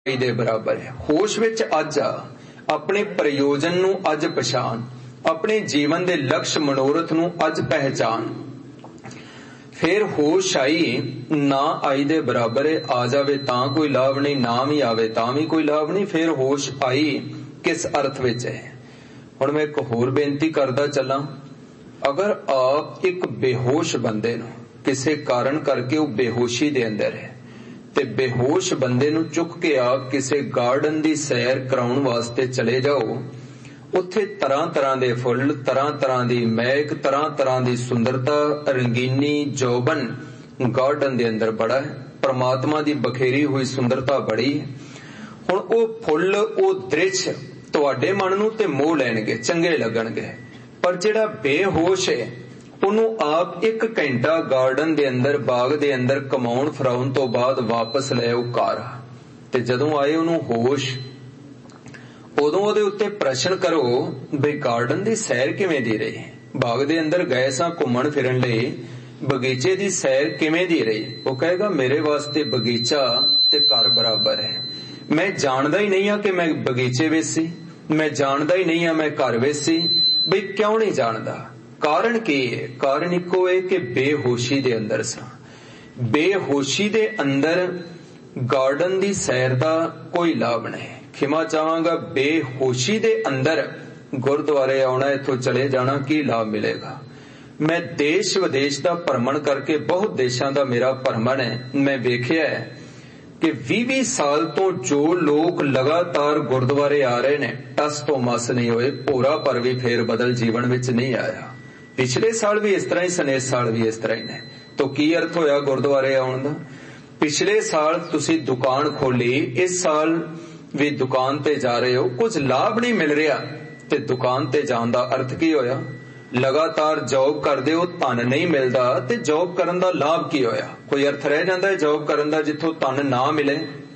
ਦੇ ਬਰਾਬਰ ਹੈ। ਹੋਸ਼ ਵਿੱਚ ਅੱਜ ਆ, ਆਪਣੇ ਪ੍ਰਯੋਜਨ ਨੂੰ ਅੱਜ ਪਛਾਣ, ਆਪਣੇ ਜੀਵਨ ਦੇ ਲਕਸ਼ ਮਨੋਰਥ ਨੂੰ ਅੱਜ ਪਹਿਚਾਨ। ਫਿਰ ਹੋਸ਼ ਆਈ ਨਾ ਆਈ ਦੇ ਬਰਾਬਰ ਹੈ। ਆ ਜਾਵੇ ਤਾਂ ਕੋਈ ਲਾਭ ਨਹੀਂ, ਨਾ ਵੀ ਆਵੇ ਤਾਂ ਵੀ ਕੋਈ ਲਾਭ ਨਹੀਂ। ਫਿਰ ਹੋਸ਼ ਆਈ ਕਿਸ ਅਰਥ ਵਿੱਚ ਹੈ। ਹੁਣ ਮੈਂ ਇੱਕ ਹੋਰ ਬੇਨਤੀ ਕਰਦਾ ਚੱਲਾਂ। ਅਗਰ ਆਪ ਇੱਕ ਬੇਹੋਸ਼ ਬੰਦੇ ਨੂੰ ਕਿਸੇ ਕਾਰਨ ਕਰਕੇ ਉਹ ਬੇਹੋਸ਼ੀ ਦੇ ਅੰਦਰ ਹੈ ਤੇ ਬੇਹੋਸ਼ ਬੰਦੇ ਨੂੰ ਚੁੱਕ ਕੇ ਆਪ ਕਿਸੇ ਗਾਰਡਨ ਦੀ ਸੈਰ ਕਰਾਉਣ ਵਾਸਤੇ ਚਲੇ ਜਾਓ, ਉੱਥੇ ਤਰ੍ਹਾਂ ਤਰ੍ਹਾਂ ਦੇ ਫੁੱਲ, ਤਰ੍ਹਾਂ ਤਰ੍ਹਾਂ ਦੀ ਮਹਿਕ, ਤਰ੍ਹਾਂ ਤਰ੍ਹਾਂ ਦੀ ਸੁੰਦਰਤਾ, ਰੰਗੀਨੀ, ਜੋਬਨ ਗਾਰਡਨ ਦੇ ਅੰਦਰ ਬੜਾ ਹੈ। ਪਰਮਾਤਮਾ ਦੀ ਬਖੇਰੀ ਹੋਈ ਸੁੰਦਰਤਾ ਬੜੀ ਹੈ। ਹੁਣ ਉਹ ਫੁੱਲ, ਉਹ ਦ੍ਰਿਸ਼ ਤੁਹਾਡੇ ਮਨ ਨੂੰ ਤੇ ਮੋਹ ਲੈਣਗੇ, ਚੰਗੇ ਲੱਗਣਗੇ। ਪਰ ਜਿਹੜਾ ਬੇਹੋਸ਼ ਹੈ ਉਹਨੂੰ ਆਪ 1 ਘੰਟਾ ਗਾਰਡਨ ਦੇ ਅੰਦਰ, ਬਾਗ ਦੇ ਅੰਦਰ ਕਮਾਉਣ ਫਰਾਉਣ ਤੋਂ ਬਾਅਦ ਵਾਪਸ ਲੈ ਆਓ ਘਰ, ਤੇ ਜਦੋਂ ਆਏ ਉਹਨੂੰ ਹੋਸ਼, ਉਦੋਂ ਉਹਦੇ ਉੱਤੇ ਪ੍ਰਸ਼ਨ ਕਰੋ ਬਈ ਗਾਰਡਨ ਦੀ ਸੈਰ ਕਿਵੇਂ ਦੀ ਰਹੀ, ਬਾਗ ਦੇ ਅੰਦਰ ਗਏ ਸਾਂ ਘੁੰਮਣ ਫਿਰਨ ਲਈ, ਬਗੀਚੇ ਦੀ ਸੈਰ ਕਿਵੇਂ ਦੀ ਰਹੀ। ਉਹ ਕਹੇਗਾ ਮੇਰੇ ਵਾਸਤੇ ਬਗੀਚਾ ਤੇ ਘਰ ਬਰਾਬਰ ਹੈ। ਮੈਂ ਜਾਣਦਾ ਹੀ ਨਹੀਂ ਆ ਕਿ ਮੈਂ ਬਗੀਚੇ ਵਿੱਚ ਸੀ, ਮੈਂ ਜਾਣਦਾ ਹੀ ਨਹੀਂ ਆ ਮੈਂ ਘਰ ਵਿੱਚ ਸੀ। ਬਈ ਕਿਉਂ ਨਹੀਂ ਜਾਣਦਾ? ਕਾਰਨ ਕੀ ਹੈ? ਕਾਰਨ ਇੱਕੋ ਹੈ ਕਿ ਬੇਹੋਸ਼ੀ ਦੇ ਅੰਦਰ ਸਾਂ। ਬੇਹੋਸ਼ੀ ਦੇ ਅੰਦਰ ਗਾਰਡਨ ਦੀ ਸੈਰ ਦਾ ਕੋਈ ਲਾਭ ਨਹੀਂ। ਖਿਮਾ ਚਾਹਾਂਗਾ, ਬੇਹੋਸ਼ੀ ਦੇ ਅੰਦਰ ਗੁਰਦੁਆਰੇ ਆਉਣਾ, ਇੱਥੋਂ ਚਲੇ ਜਾਣਾ, ਕੀ ਲਾਭ ਮਿਲੇਗਾ? ਮੈਂ ਦੇਸ਼ ਵਿਦੇਸ਼ ਦਾ ਭਰਮਣ ਕਰਕੇ, ਬਹੁਤ ਦੇਸ਼ਾਂ ਦਾ ਮੇਰਾ ਭਰਮਣ ਹੈ, ਮੈਂ ਵੇਖਿਆ ਹੈ ਕਿ 20-20 ਸਾਲ ਤੋਂ ਜੋ ਲੋਕ ਲਗਾਤਾਰ ਗੁਰਦੁਆਰੇ ਆ ਰਹੇ ਨੇ, ਟਸ ਤੋਂ ਮਸ ਨਹੀਂ ਹੋਏ, ਭੋਰਾ ਪਰ ਵੀ ਫੇਰ ਬਦਲ ਜੀਵਨ ਵਿੱਚ ਨਹੀਂ ਆਇਆ। ਪਿਛਲੇ ਸਾਲ ਵੀ ਇਸ ਤਰ੍ਹਾਂ ਹੀ ਸਨ, ਇਸ ਸਾਲ ਵੀ ਇਸ ਤਰ੍ਹਾਂ ਹੀ ਨੇ। ਤਾਂ ਕੀ ਅਰਥ ਹੋਇਆ ਗੁਰਦੁਆਰੇ ਆਉਣ ਦਾ? ਪਿਛਲੇ ਸਾਲ ਤੁਸੀਂ ਦੁਕਾਨ ਖੋਲੀ, ਇਸ ਸਾਲ ਵੀ ਦੁਕਾਨ ਤੇ ਜਾ ਰਹੇ ਹੋ, ਕੁਝ ਲਾਭ ਨਹੀਂ ਮਿਲ ਰਿਹਾ, ਤੇ ਦੁਕਾਨ ਤੇ ਜਾਣ ਦਾ ਅਰਥ ਕੀ ਹੋਇਆ? ਲਗਾਤਾਰ ਜੌਬ ਕਰਦੇ ਹੋ, ਧਨ ਨਹੀਂ ਮਿਲਦਾ, ਤੇ ਜੌਬ ਕਰਨ ਦਾ ਲਾਭ ਕੀ ਹੋਇਆ? ਕੋਈ ਅਰਥ ਰਹਿ ਜਾਂਦਾ ਹੈ ਜੌਬ ਕਰਨ ਦਾ ਜਿੱਥੋਂ ਧਨ ਨਾ ਮਿਲੇ?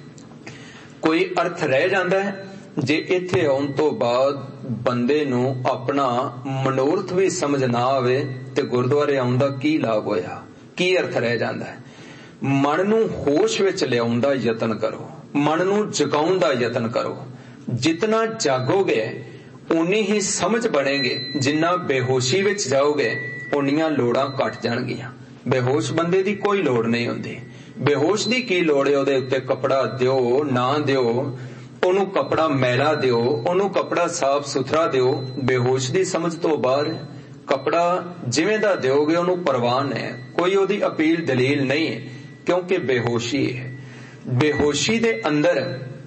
ਕੋਈ ਅਰਥ ਰਹਿ ਜਾਂਦਾ ਹੈ? ਜੇ ਇੱਥੇ ਆਉਣ ਤੋਂ ਬਾਅਦ ਬੰਦੇ ਨੂੰ ਆਪਣਾ ਮਨੋਰਥ ਵੀ ਸਮਝ ਨਾ ਆਵੇ ਤੇ ਗੁਰਦੁਆਰੇ ਆਉਣ ਦਾ ਕੀ ਲਾਭ ਹੋਇਆ? ਕੀ ਅਰਥ ਰਹਿ ਜਾਂਦਾ ਹੈ? ਮਨ ਨੂੰ ਹੋਸ਼ ਵਿੱਚ ਲਿਆਉਣ ਦਾ ਯਤਨ ਕਰੋ, ਮਨ ਨੂੰ ਜਗਾਉਣ ਦਾ ਯਤਨ ਕਰੋ। ਜਿਤਨਾ ਜਾਗੋਗੇ ਉਨੀ ਹੀ ਸਮਝ ਬਣੇਗੇ, ਜਿੰਨਾ ਬੇਹੋਸ਼ੀ ਵਿੱਚ ਜਾਓਗੇ ਉਨੀਆਂ ਲੋੜਾਂ ਘਟ ਜਾਣਗੀਆਂ। ਬੇਹੋਸ਼ ਬੰਦੇ ਦੀ ਕੋਈ ਲੋੜ ਨਹੀਂ ਹੁੰਦੀ। ਬੇਹੋਸ਼ ਦੀ ਕੀ ਲੋੜ ਹੈ? ਉਹਦੇ ਉੱਤੇ ਕੱਪੜਾ ਦਿਓ ਨਾ ਦਿਓ, ਉਹਨੂੰ ਕੱਪੜਾ ਮੈਲਾ ਦਿਓ, ਉਹਨੂੰ ਕੱਪੜਾ ਸਾਫ਼ ਸੁਥਰਾ ਦਿਓ, ਬੇਹੋਸ਼ ਦੀ ਸਮਝ ਤੋਂ ਬਾਹਰ। ਕੱਪੜਾ ਜਿਵੇਂ ਦਾ ਦਿਓਗੇ ਉਹਨੂੰ ਪ੍ਰਵਾਨ ਹੈ, ਕੋਈ ਉਹਦੀ ਅਪੀਲ ਦਲੀਲ ਨਹੀਂ ਹੈ, ਕਿਉਂਕਿ ਬੇਹੋਸ਼ੀ ਹੈ। ਬੇਹੋਸ਼ੀ ਦੇ ਅੰਦਰ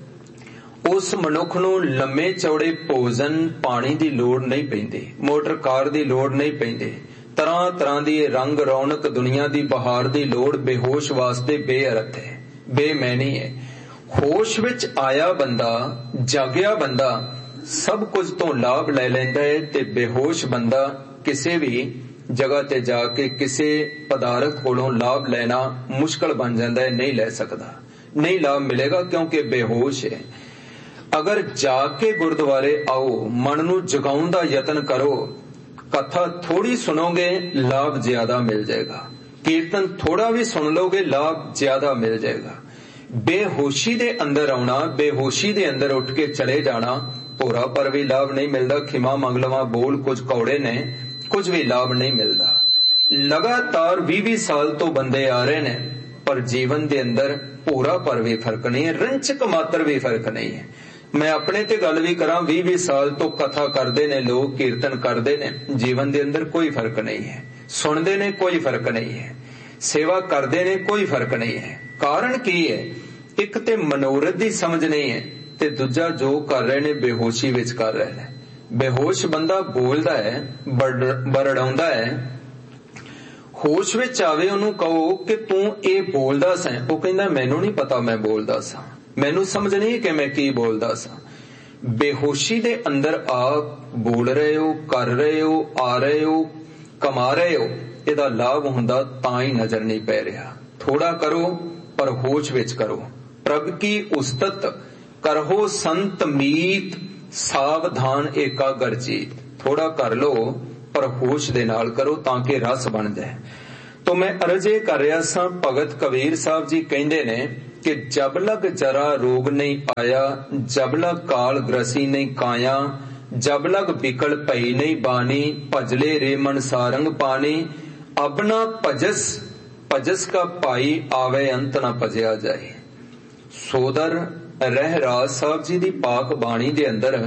ਉਸ ਮਨੁੱਖ ਨੂੰ ਲੰਮੇ ਚੌੜੇ ਭੋਜਨ ਪਾਣੀ ਦੀ ਲੋੜ ਨਹੀਂ ਪੈਂਦੀ, ਮੋਟਰ ਕਾਰ ਦੀ ਲੋੜ ਨਹੀਂ ਪੈਂਦੀ, ਤਰ੍ਹਾਂ ਤਰ੍ਹਾਂ ਦੀ ਰੰਗ ਰੌਣਕ ਦੁਨੀਆ ਦੀ ਬਹਾਰ ਦੀ ਲੋੜ ਬੇਹੋਸ਼ ਵਾਸਤੇ ਬੇਅਰਥ ਹੈ, ਬੇਮੈਨੀ ਹੈ। ਹੋਸ਼ ਵਿੱਚ ਆਇਆ ਬੰਦਾ, ਜਾਗਿਆ ਬੰਦਾ ਸਭ ਕੁਝ ਤੋਂ ਲਾਭ ਲੈ ਲੈਂਦਾ ਹੈ, ਤੇ ਬੇਹੋਸ਼ ਬੰਦਾ ਕਿਸੇ ਵੀ ਜਗ੍ਹਾ ਤੇ ਜਾ ਕੇ ਕਿਸੇ ਪਦਾਰਥ ਕੋਲੋਂ ਲਾਭ ਲੈਣਾ ਮੁਸ਼ਕਲ ਬਣ ਜਾਂਦਾ ਹੈ, ਨਹੀਂ ਲੈ ਸਕਦਾ, ਨਹੀਂ ਲਾਭ ਮਿਲੇਗਾ ਕਿਉਂਕਿ ਬੇਹੋਸ਼ ਹੈ। ਅਗਰ ਜਾ ਕੇ ਗੁਰਦੁਆਰੇ ਆਓ, ਮਨ ਨੂੰ ਜਗਾਉਣ ਦਾ ਯਤਨ ਕਰੋ, ਕਥਾ ਥੋੜੀ ਸੁਣੋਗੇ ਲਾਭ ਜ਼ਿਆਦਾ ਮਿਲ ਜਾਏਗਾ, ਕੀਰਤਨ ਥੋੜਾ ਵੀ ਸੁਣ ਲੋਗੇ ਲਾਭ ਜ਼ਿਆਦਾ ਮਿਲ ਜਾਏਗਾ। ਬੇਹੋਸ਼ੀ ਦੇ ਅੰਦਰ ਆਉਣਾ, ਬੇਹੋਸ਼ੀ ਦੇ ਅੰਦਰ ਉੱਠ ਕੇ ਚਲੇ ਜਾਣਾ, ਭੋਰਾ ਪਰ ਵੀ ਲਾਭ ਨਹੀਂ ਮਿਲਦਾ। ਖਿਮਾ ਮੰਗ ਲਵਾਂ, ਬੋਲ ਕੁਝ ਕੌੜੇ ਨੇ, ਕੁਝ ਵੀ ਲਾਭ ਨਹੀਂ ਮਿਲਦਾ। ਲਗਾਤਾਰ 20-20 ਸਾਲ ਤੋਂ ਬੰਦੇ ਆ ਰਹੇ ਨੇ, ਪਰ ਜੀਵਨ ਦੇ ਅੰਦਰ ਭੋਰਾ ਪਰ ਵੀ ਫਰਕ ਨਹੀਂ ਹੈ, ਰੰਚਕ ਮਾਤਰ ਵੀ ਫਰਕ ਨਹੀਂ ਹੈ। ਮੈਂ ਆਪਣੇ ਤੇ ਗੱਲ ਵੀ ਕਰਾਂ, 20-20 ਸਾਲ ਤੋਂ ਕਥਾ ਕਰਦੇ ਨੇ ਲੋਕ, ਕੀਰਤਨ ਕਰਦੇ ਨੇ, ਜੀਵਨ ਦੇ ਅੰਦਰ ਕੋਈ ਫਰਕ ਨਹੀਂ ਹੈ। ਸੁਣਦੇ ਨੇ, ਕੋਈ ਫਰਕ ਨਹੀਂ ਹੈ। ਸੇਵਾ ਕਰਦੇ ਨੇ, ਕੋਈ ਫਰਕ ਨਹੀਂ ਹੈ। ਕਾਰਨ ਕੀ ਹੈ? ਇੱਕ ਤੇ ਮਨੋਰਥ ਦੀ ਸਮਝ ਨਹੀਂ ਹੈ, ਤੇ ਦੂਜਾ ਜੋ ਕਰ ਰਹੇ ਨੇ ਬੇਹੋਸ਼ੀ ਵਿੱਚ ਕਰ ਰਹੇ ਨੇ। ਬੇਹੋਸ਼ ਬੰਦਾ ਬੋਲਦਾ ਹੈ, ਬਰੜਾਉਂਦਾ ਹੈ। ਹੋਸ਼ ਵਿੱਚ ਆਵੇ, ਉਹਨੂੰ ਕਹੋ ਕਿ ਤੂੰ ਇਹ ਬੋਲਦਾ ਸੈਂ, ਉਹ ਕਹਿੰਦਾ ਮੈਨੂੰ ਨਹੀਂ ਪਤਾ ਮੈਂ ਬੋਲਦਾ ਸਾਂ, ਮੈਨੂੰ ਸਮਝ ਨਹੀਂ ਕਿ ਮੈਂ ਕੀ ਬੋਲਦਾ ਸਾਂ। ਬੇਹੋਸ਼ੀ ਦੇ ਅੰਦਰ ਆਪ ਬੋਲ ਰਹੇ ਹੋ, ਕਰ ਰਹੇ ਹੋ, ਆ ਰਹੇ ਹੋ, ਕਮਾ ਰਹੇ ਹੋ, ਇਹਦਾ ਲਾਭ ਹੁੰਦਾ ਤਾਂ ਹੀ ਨਜ਼ਰ ਨਹੀਂ ਪੈ ਰਿਹਾ। ਥੋੜਾ ਕਰੋ ਪਰ ਹੋਸ਼ ਵਿੱਚ ਕਰੋ। ਪ੍ਰਭ ਕੀ ਉਸਤਤ ਕਰਹੋ ਸੰਤ ਮੀਤ, ਸਾਵਧਾਨ ਏਕਾਗਰ ਚੀਤ। ਥੋੜਾ ਕਰ ਲੋ ਪਰ ਹੋਸ਼ ਦੇ ਨਾਲ ਕਰੋ ਤਾਂ ਕਿ ਰਸ ਬਣ ਜਾਏ। ਤਾਂ ਮੈਂ ਅਰਜ਼ ਇਹ ਕਰ ਰਿਹਾ ਸਾਂ, ਭਗਤ ਕਬੀਰ ਸਾਹਿਬ ਜੀ ਕਹਿੰਦੇ ਨੇ कि जब लग जरा रोग नहीं आया, जब लग काल ग्रसी नहीं काया, जब लग बिकल भई नहीं बानी, भजले रे मन सारंग पानी, अब ना भजस भजस का पाई, आवे अंत ना भजया जाए। सोदर रहराज साहब जी दी पाक बाणी दे अंदर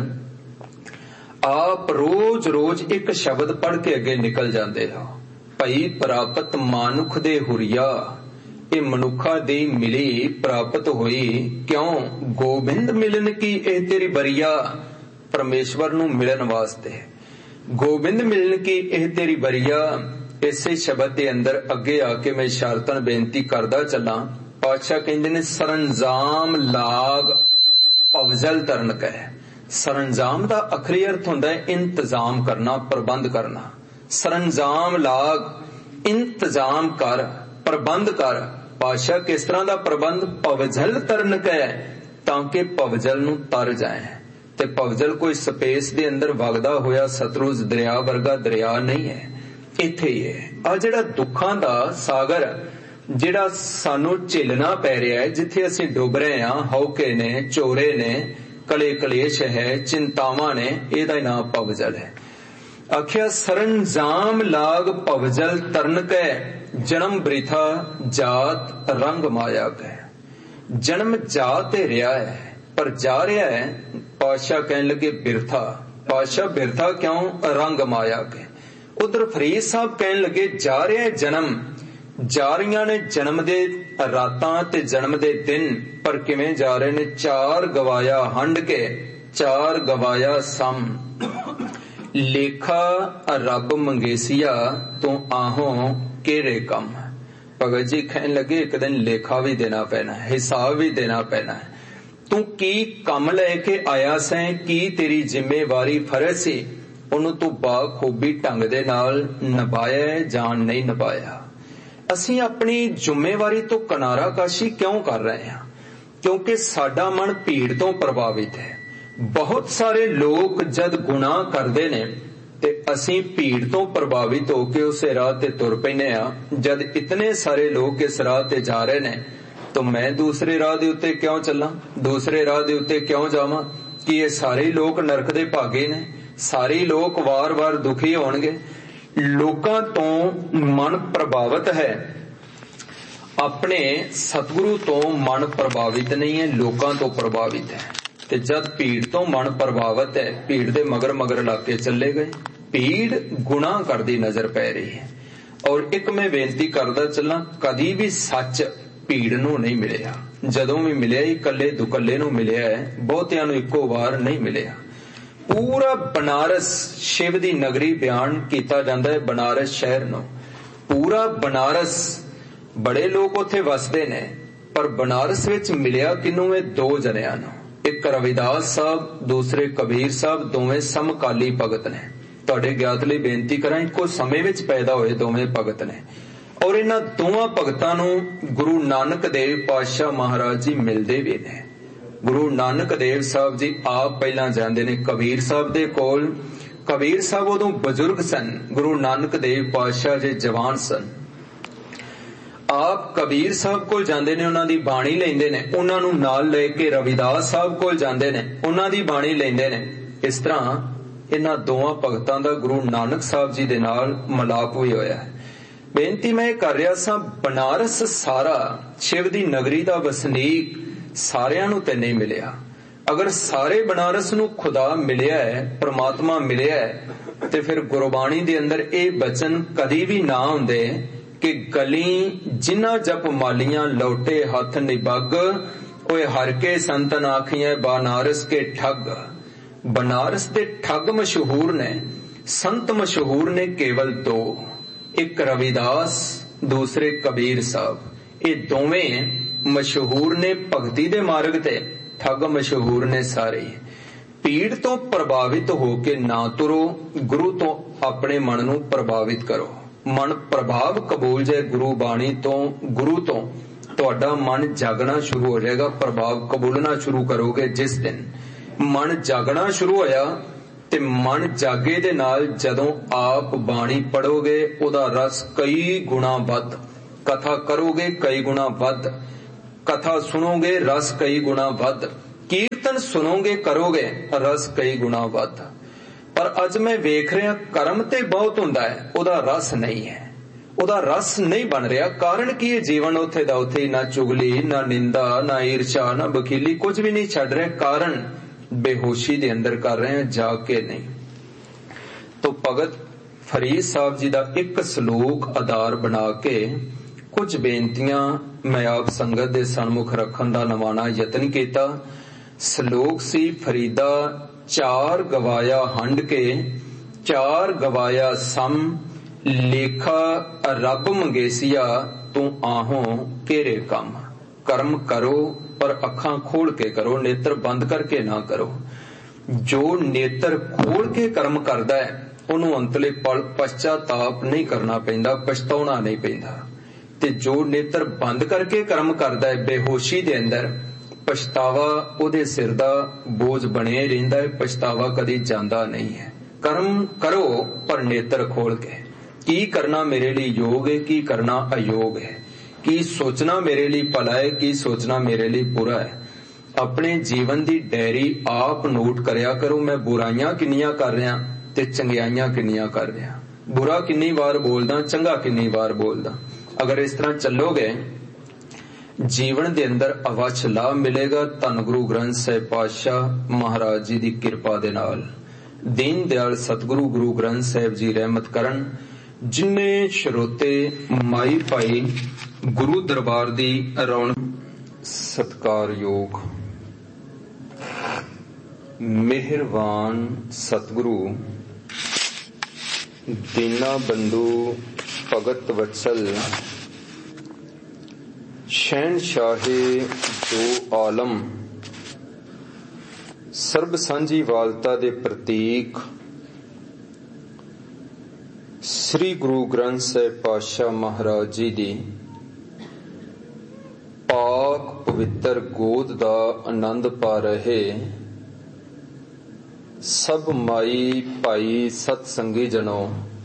आप रोज रोज एक शब्द पढ़ के अगे निकल जाते हो, भई प्राप्त मानुख दे हुरिया, ये मनुखा दी मिली प्राप्त हुई, क्यों गोबिंद मिलन की ए तेरी बरिया। परमेश्वर नू मिलन वास्ते गोबिंद मिलन की ए तेरी बरिया। इसे शब्द के अंदर अगे आके मैं इशारतन बेनती करदा चला। पातशाह कहंदे ने सरंजाम लाग अफजल तरन कह। सरंजाम दा अखरी अर्थ हुंदा है इंतजाम करना, प्रबंध करना। सरंजाम लाग इंतजाम कर, प्रबंध कर। पातशाह किस तरह दा प्रबंध? पवजल तरन कह, ताकि पवजल नू तर जाए। ते पवजल कोई स्पेस दे अंदर वगदा होया सतलुज दरिया वर्गा दरिया नहीं है, इत्थे ही है। आ जिहड़ा दुखां दा सागर जिहड़ा सानू झेलना पै रहा है, जिथे असीं डुब रहे हां, हौके ने, चोरे ने, कले कलेश है, चिंतावां ने, इहदा नाम पवजल है। आखिया सरंजाम लाग पवजल तरन कै, जन्म बृथा जात रंग माया कै। जन्म जात ते रहा है पर जा रहा है, पातशाह कहने लगे बिरथा। पातशाह बिरथा क्यों? रंग माया के। उधर फरीद साहब कहने लगे जा रहा है जन्म, जा रही ने जन्म दे रातां ते जन्म दे दिन, पर किवें जा रहे ने? चार गवाया हंड के, चार गवाया सम। लेखा रब मंगेसिया तू आहो केरे कम। भगत जी कहने लगे एक दिन लेखा भी देना पैना है, हिसाब भी देना पैना है। तू की कम लेके आया सैं, की तेरी जिम्मेवारी फर्ज सी, उन्हों तू बाखूबी ढंग दे नाल निभाया जां नहीं निभाया। असीं अपनी जिम्मेवारी तो किनारा काशी क्यों कर रहे हैं? क्योंकि साडा मन भीड़ तो प्रभावित है। बहुत सारे लोग जद गुनाह करते ने ते असीं भीड़ तो प्रभावित होके उस राह ते तुर पैने आ। जद इतने सारे लोग इस राह ते जा रहे ने तो मैं दूसरे राह दे उत्ते क्यों चला, दूसरे राह दे उत्ते क्यों जावां? कि ये सारे लोग नरक दे भागे ने, सारे लोग वार वार दुखी होणगे। लोकां तो मन प्रभावित है, अपने सतगुरु तो मन प्रभावित नहीं है, लोकां तो प्रभावित है। ते जद भीड़ तो मन प्रभावित है, भीड़ दे मगर मगर लाके चले गए। भीड़ गुनाह करदी नजर पै रही है। और एक मैं बेनती करदा चला, कदी भी सच भीड़ नू नहीं मिलिया। जदों भी मिलिया ही कल्ले दुकल्ले नू मिलिया है, बहुतियां नू इक्को वार नहीं मिलिया। पूरा बनारस शिव दी नगरी बयान किया जाता है, बनारस शहर नू। पूरा बनारस बड़े लोग उत्थे वसदे ने, पर बनारस विच मिलिया किनू है? दो जनियां नू। एक रविदास साहब, दूसरे कबीर साहब, दोवें समकाली भगत ने। तुहाडे ज्ञात लई बेनती करां, इक्को समय विच पैदा होए दोवें भगत ने। और इन्हां दोवां भगतां नूं गुरु नानक देव पातशाह महाराज जी मिलदे भी ने। गुरु नानक देव साहब जी आप पहला जांदे ने कबीर साहब दे कोल। कबीर साहब उदों बजुर्ग सन, गुरु नानक देव पातशाह जी जवान सन। आप कबीर साहब कोल जांदे ने, उन्हां दी बाणी लैंदे ने, उन्हां नूं नाल ले के रविदास साहब कोल जांदे ने, उन्हां दी बाणी लैंदे ने। इस तरह इन्हां दोवां भगतां दा गुरु नानक साहब जी दे नाल मिलाप भी होया है। बेनती मैं कर रहा सा, बनारस सारा शिव दी नगरी दा वसनीक सारियां नूं ते नहीं मिलिया। अगर सारे बनारस नूं खुदा मिलिया है, परमात्मा मिलिया है, ते फिर गुरबाणी दे अंदर ये बचन कदी भी ना हुंदे कि गली जिन्ना जप मालियां लौटे हथ निबग, ओए हर के संतन आखियां बनारस के ठग। बनारस दे ठग मशहूर ने, संत मशहूर ने केवल दो, एक रविदास, दूसरे कबीर साहब। ये दोवें मशहूर ने भगती दे मार्ग ते, ठग मशहूर ने सारे। भीड़ तो प्रभावित होके ना तुरो, गुरु तो अपने मन नूं प्रभावित करो। मन प्रभाव कबूल जाए गुरु बाणी तो, गुरु तो तुहाडा मन जागना शुरू हो जाएगा। प्रभाव कबूलना शुरू करोगे जिस दिन मन जागना शुरू होया, ते मन जागे दे नाल जदों आप बाणी पढ़ोगे ओदा रस कई गुणा वध, कथा करोगे कई गुणा वध। कथा सुनोगे रस कई गुणा वध, कीर्तन सुनोगे करोगे रस कई गुणा वध। पर अज मैं वेख रहा कर्म ते बहुत हुंदा है, उहदा रस नहीं है, उहदा रस नहीं बन रहा। कारण की है? जीवन उत्थे दा उत्थे ही, ना चुगली ना निंदा ना ईर्षा ना वकीली, कुछ भी नहीं छड़ रहे। कारण बेहोशी दे अंदर कर रहे हैं, जाके नहीं। तो भगत फरीद साहब जी का एक सलोक आधार बना के कुछ बेनतियां मैं आप संगत दे सन्मुख रखन दा नवाना यतन किया। सलोक सी फरीदा चार गवाया हंड के, चार गवाया सम, लेखा रब मंगेसिया तू आहो केरे कम। कर्म करो पर अखां खोल के करो, नेत्र बंद करके ना करो। जो नेत्र खोल के कर्म करदा है ਉਹਨੂੰ ਅੰਤਲੇ ਪਲ ਪਛਤਾਪ ਨਹੀਂ ਕਰਨਾ ਪੈਂਦਾ, ਪਛਤਾਉਣਾ ਨਹੀਂ ਪੈਂਦਾ। ਤੇ ਜੋ ਨੇਤਰ ਬੰਦ ਕਰਕੇ ਕਰਮ ਕਰਦਾ ਹੈ ਬੇਹੋਸ਼ੀ ਦੇ ਅੰਦਰ, ਪਛਤਾਵਾ ਉਹਦੇ ਸਿਰ ਦਾ ਬੋਝ ਬਣਿਆ ਹੀ ਰਹਿੰਦਾ ਹੈ, ਪਛਤਾਵਾ ਕਦੀ ਜਾਂਦਾ ਨਹੀਂ ਹੈ। ਕਰਮ ਕਰੋ ਪਰ ਨੇਤਰ ਖੋਲ ਕੇ। ਕੀ ਕਰਨਾ ਮੇਰੇ ਲਈ ਯੋਗ ਹੈ, ਕੀ ਕਰਨਾ ਅਯੋਗ ਹੈ, ਕੀ ਸੋਚਣਾ ਮੇਰੇ ਲਈ ਭਲਾ ਹੈ, ਕੀ ਸੋਚਣਾ ਮੇਰੇ ਲਈ ਬੁਰਾ ਹੈ। ਆਪਣੇ ਜੀਵਨ ਦੀ ਡਾਇਰੀ ਆਪ ਨੋਟ ਕਰਿਆ ਕਰੋ। ਮੈਂ ਬੁਰਾਈਆਂ ਕਿੰਨੀਆਂ ਕਰ ਰਿਹਾ ਤੇ ਚੰਗਿਆਈਆਂ ਕਿੰਨੀਆਂ ਕਰ ਰਿਹਾ, ਬੁਰਾ ਕਿੰਨੀ ਵਾਰ ਬੋਲਦਾ, ਚੰਗਾ ਕਿੰਨੀ ਵਾਰ ਬੋਲਦਾ। ਅਗਰ ਇਸ ਤਰ੍ਹਾਂ ਚੱਲੋਗੇ ਜੀਵਨ ਦੇ ਅੰਦਰ ਅਵੱਛ ਲਾਭ ਮਿਲੇਗਾ। ਧੰਨ ਗੁਰੂ ਗ੍ਰੰਥ ਸਾਹਿਬ ਪਾਤਸ਼ਾਹ ਮਹਾਰਾਜ ਜੀ ਦੀ ਕਿਰਪਾ ਦੇ ਨਾਲ, ਦੀਨ ਦਿਆਲ ਸਤਿਗੁਰੂ ਗੁਰੂ ਗ੍ਰੰਥ ਸਾਹਿਬ ਜੀ ਰਹਿਮਤ ਕਰਨ। ਜਿੰਨੇ ਸਰੋਤੇ ਮਾਈ ਭਾਈ ਗੁਰੂ ਦਰਬਾਰ ਦੀ ਰੌਣਕ, ਸਤਿਕਾਰਯੋਗ ਮਿਹਰਬਾਨ ਸਤਿਗੁਰੂ दीना बंधु भगत वत्सल शहनशाहे दो आलम, सर्ब सांझी वालता दे प्रतीक श्री गुरु ग्रंथ साहिब पातशाह महाराज जी दी पाक पवित्र गोद दा आनंद पा रहे सब माई भाई सतसंगी जनों,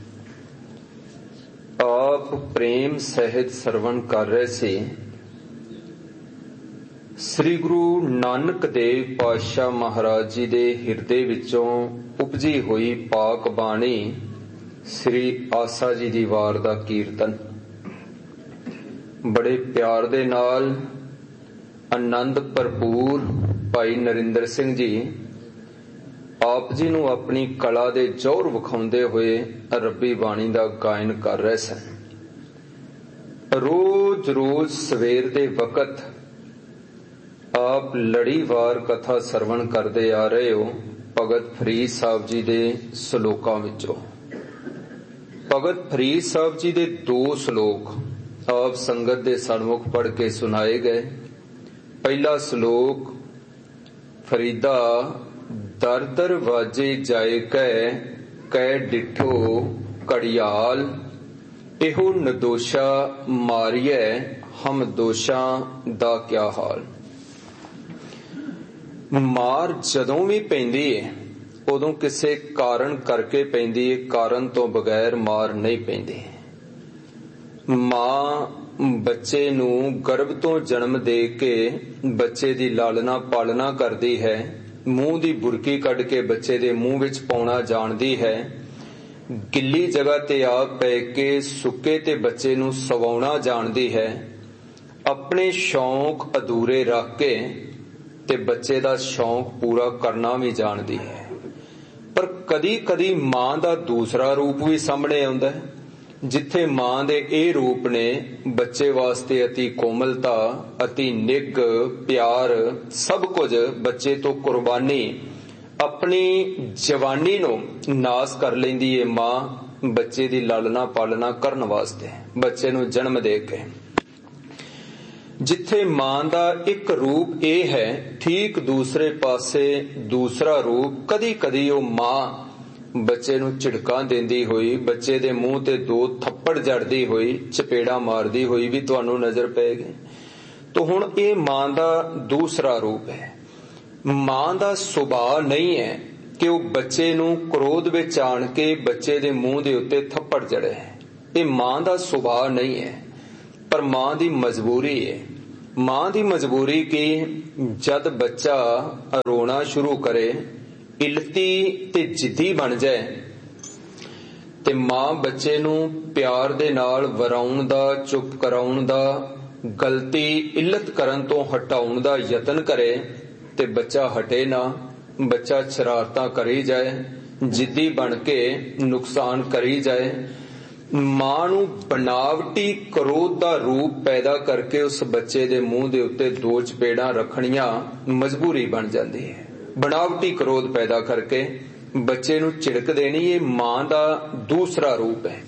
आप प्रेम सहित सरवण कर रहे से श्री गुरु नानक देव पातशाह महाराज जी दे हिरदे विचों उपजी हुई पाक बाणी श्री आसा जी दी वार दा कीर्तन बड़े प्यार दे नाल आनंद भरपूर भाई नरिंदर सिंह जी आप जी नूं अपनी कला दे जोर विखाउंदे होए रब्बी बाणी दा गायन कर रहे सन। रोज रोज सवेर दे वकत आप लड़ीवार कथा सरवण करते आ रहे हो भगत फरीद साहब जी दे सलोकां विचों। भगत फरीद साहब जी दे दो सलोक आप संगत दे सन्मुख पढ़ के सुनाए गए। पहला सलोक फरीदा दर दर वाजे जाए कै डिठो कड़ियाल, एहो नदोशा मारिए हम दोषां दा क्या हाल। मार जदों भी पैंदी है उदों किसे कारण करके पैंदी है, कारण तो बगैर मार नहीं पैंदी। मां बच्चे नूं गर्भ तो जन्म दे के बच्चे दी लालना पालना करदी है, मूंह दी बुरकी कढ के बच्चे दे मूंह विच पाउणा जाणदी है, गिल्ली जगह ते आप पै के सुके ते बच्चे नूं सवाउणा जाणदी है, अपने शौक अधूरे रख के ते बच्चे दा शौक पूरा करना भी जाणदी है। पर कदी कदी मां दा दूसरा रूप भी सामने आउंदा है, जिथे मां दे ए रूप ने बच्चे वास्ते अति कोमलता अति निग प्यार सब कुछ बच्चे तो कुर्बानी अपनी जवानी नो नास कर लेंदी है मां बच्चे दी लालना पालना करन वास्ते बच्चे नु जन्म दे के। जिथे मां दा एक रूप ए है ठीक दूसरे पासे दूसरा रूप कदी कदी ओ मां बच्चे नूं झिड़कां देंदी होई बच्चे दे मूंह ते दो थप्पड़ जड़दी होई चपेड़ा मारदी होई भी तुहानूं नजर पेगी। तो हुण ये मां दा दूसरा रूप है। मां दा सुभाव नहीं है कि वो बच्चे नूं क्रोध विच आण के बच्चे दे मूंह दे उत्ते थप्पड़ जड़े। ये मां दा सुभाव नहीं है, पर मां दी मजबूरी है। मां दी मजबूरी की जद बच्चा रोना शुरू करे, इलती ते जिद्दी बन जाए, ते मां बच्चे नूं प्यार दे नाल वराउण दा, चुप कराउण दा, गलती इल्लत करन तो हटाउण दा यतन करे, ते बच्चा हटे ना, बच्चा शरारतां करी जाए, जिद्दी बन के नुकसान करी जाए, मां नूं बनावटी क्रोध दा रूप पैदा करके उस बच्चे दे मूंह दे उत्ते दो चपेड़ां रखणियां मजबूरी बन जाती है। बनावटी क्रोध पैदा करके बच्चे नूं झिड़क देनी, ये मां दा दूसरा रूप है।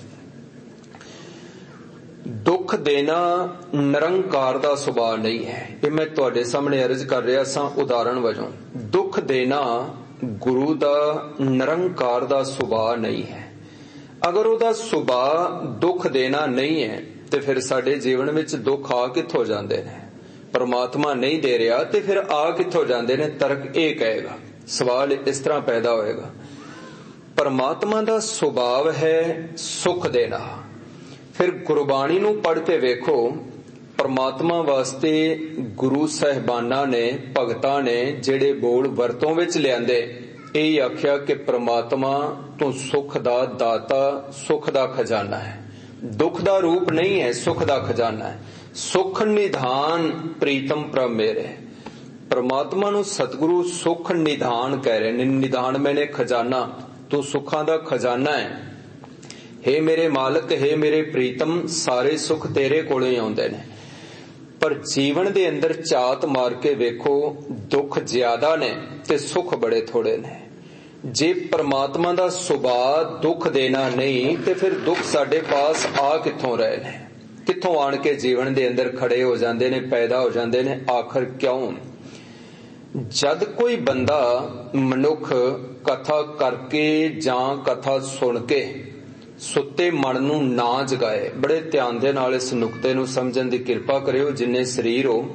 दुख देना निरंकार दा सुभाव नहीं है। ये मैं तुहाडे सामने अर्ज कर रहा सां उदाहरण वजों। दुख देना गुरु दा निरंकार दा सुभाव नहीं है। अगर उहदा सुभाव दुख देना नहीं है तो फिर साडे जीवन विच दुख आ कित्थों जांदे ने? परमात्मा नहीं दे रहा तो फिर आ कित्थों जांदे ने? तर्क ये कहेगा, सवाल इस तरह पैदा होएगा। परमात्मा दा सुभाव है सुख देना। फिर गुरबाणी नूं पढ़ के वेखो, परमात्मा वास्ते गुरु साहिबाना ने, भगतां ने जेड़े बोल वरतों विच लिआंदे, यही आख्या कि परमात्मा तू सुख दा दाता, सुख दा खजाना है। दुख दा रूप नहीं है, सुख दा खजाना है। सुख निधान प्रीतम प्रभ मेरे। परमात्मा नूं सतगुरु सुख निधान कह रहे ने। निधान मैंने खजाना, तू सुखां दा खजाना है। हे मेरे मालिक, हे मेरे प्रीतम, सारे सुख तेरे कोलों ही आउंदे ने। पर जीवन दे अंदर झात मार के वेखो, दुख ज्यादा ने ते सुख बड़े थोड़े ने। जे परमात्मा दा सुभाव दुख देना नहीं ते फिर दुख साडे पास आ कित्थों रहे ने? कित्थों आण के जीवन दे अंदर खड़े हो जांदे ने, पैदा हो जांदे ने? आखिर क्यों? जद कोई बंदा मनुख कथा करके जां कथा सुन के सुते मन नूं ना जगाए, बड़े ध्यान दे नाल इस नुकते नूं समझण दी किरपा करियो जिन्ने शरीर हो।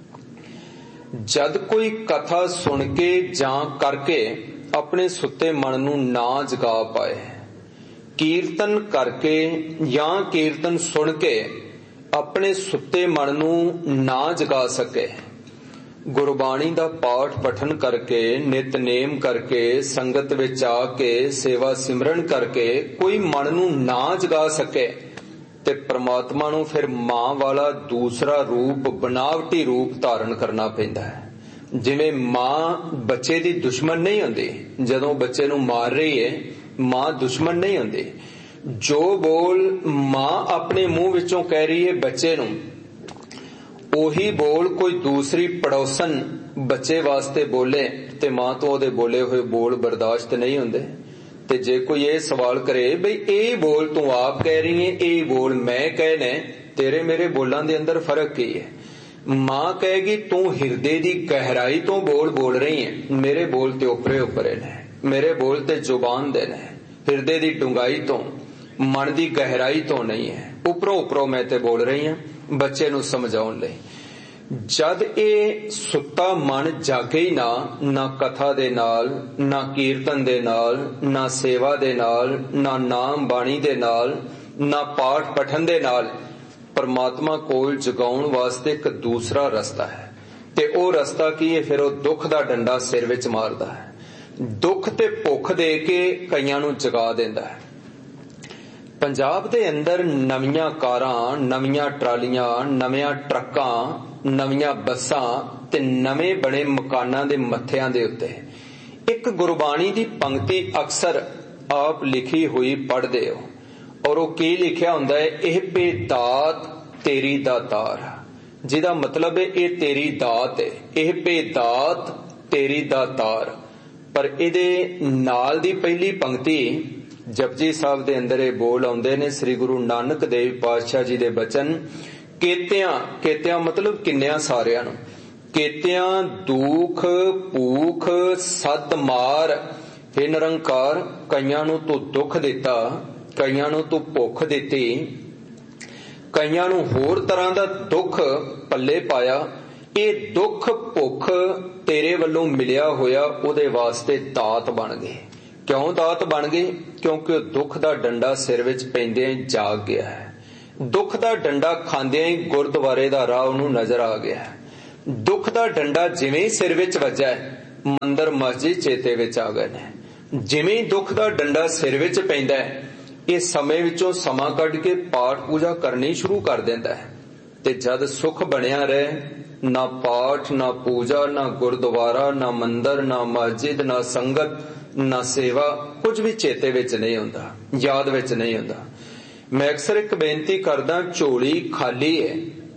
जद कोई कथा सुन के जां करके अपने सुते मन नूं ना जगा पाए, कीर्तन करके या कीर्तन सुन के अपने सुते मन नूं ना जगा सके, गुरबाणी दा पाठ पठन करके, नितनेम करके, संगत विच आके सेवा सिमरन करके कोई मन नूं ना जगा सके, ते परमात्मा नूं फिर मां वाला दूसरा रूप, बनावटी रूप धारण करना पैंदा है। जिवें मां बच्चे दी दुश्मन नहीं हुंदी, जदों बच्चे नूं मार रही है मां दुश्मन नहीं हुंदी। जो बोल मां अपने मुंह विचों कह रही है बच्चे नूं, ओही बोल कोई दूसरी पड़ोसन बच्चे वास्ते बोले ते मां तो ओदे बोले हुए बोल बर्दाश्त नहीं हुंदे। ते जे कोई ये सवाल करे बई ये बोल तू आप कह रही है, ये बोल मैं कहने, तेरे मेरे बोलां दे अंदर फर्क की है? मां कहेगी तू हिरदे दी गहराई तो बोल रही है, मेरे बोल ते उपरे उपरे ने, मेरे बोल ते जुबान दे ने, हिरदे दी डुंगाई तो, मन दी गहराई तो नहीं है, उपरों उपरों मैं ते बोल रही हूं बच्चे नूं समझाउण लई। जद ए सुत्ता मन जागे ही ना कथा दे नाल, ना कीर्तन दे नाल, ना सेवा दे नाल, ना नाम बाणी दे नाल, ना पाठ पठन दे नाल, परमात्मा कोल जगाउण वास्ते एक दूसरा रस्ता है। ते ओ रस्ता की है? फिर ओ दुख दा डंडा सिर विच मारदा है। दुख ते भुख दे के कईयां नूं जगा दिंदा है। पंजाब दे अंदर नवीआं कारां, नवीआं ट्रालियां, नवीआं ट्रक्कां, नवीआं बसां ते नवें बने मकानां दे मत्थिआं दे उत्ते एक गुरबाणी दी पंक्ति अक्सर आप लिखी हुई पढ़दे हो, और वो की लिखिया हुंदा है, एह बेदात तेरी दातार, जिहदा मतलब है ये तेरी दात है, एह बेदात तेरी दातार। पर इहदे नाल दी पहली पंक्ति जपजी साहब दे अंदर ये बोल आउंदे ने, श्री गुरु नानक देव पातशाह जी दे बचन, केतियां मतलब किन्नियां सारियां नूं, केतियां दुख भूख सद मार, हे निरंकार कईयां नूं तू दुख दिता, कईयां नूं तू भुख दिती, कईयां नूं होर तरह दा दुख पल्ले पाया। ये दुख भुख तेरे वल्लों मिलिया होया उहदे वास्ते दात बन गए। क्यों दात बन गए? क्योंकि दुख दा डंडा सिर विच पैंदे जाग गया है। ਦੁੱਖ ਦਾ ਡੰਡਾ ਖਾਂਦਿਆਂ ਹੀ ਗੁਰਦੁਆਰੇ ਦਾ ਰਾਹ ਉਹਨੂੰ ਨਜ਼ਰ ਆ ਗਿਆ। ਦੁੱਖ ਦਾ ਡੰਡਾ ਜਿਵੇਂ ਹੀ ਸਿਰ ਵਿੱਚ ਵੱਜਾ, ਮੰਦਰ ਮਸਜਿਦ ਚੇਤੇ ਵਿੱਚ ਆ ਗਏ ਨੇ। ਜਿਵੇਂ ਹੀ ਦੁੱਖ ਦਾ ਡੰਡਾ ਸਿਰ ਵਿੱਚ ਪੈਂਦਾ, ਇਹ ਸਮੇਂ ਵਿੱਚੋਂ ਸਮਾਂ ਕੱਢ ਕੇ ਪਾਠ ਪੂਜਾ ਕਰਨੀ ਸ਼ੁਰੂ ਕਰ ਦਿੰਦਾ ਹੈ। ਤੇ ਜਦ ਸੁੱਖ ਬਣਿਆ ਰਹੇ, ਨਾ ਪਾਠ, ਨਾ ਪੂਜਾ, ਨਾ ਗੁਰਦੁਆਰਾ, ਨਾ ਮੰਦਰ, ਨਾ ਮਸਜਿਦ, ਨਾ ਸੰਗਤ, ਨਾ ਸੇਵਾ, ਕੁਝ ਵੀ ਚੇਤੇ ਵਿੱਚ ਨਹੀਂ ਹੁੰਦਾ, ਯਾਦ ਵਿੱਚ ਨਹੀਂ ਹੁੰਦਾ। ਮੈਂ ਅਕਸਰ ਇੱਕ ਬੇਨਤੀ ਕਰਦਾ, ਝੋਲੀ ਖਾਲੀ ਹੈ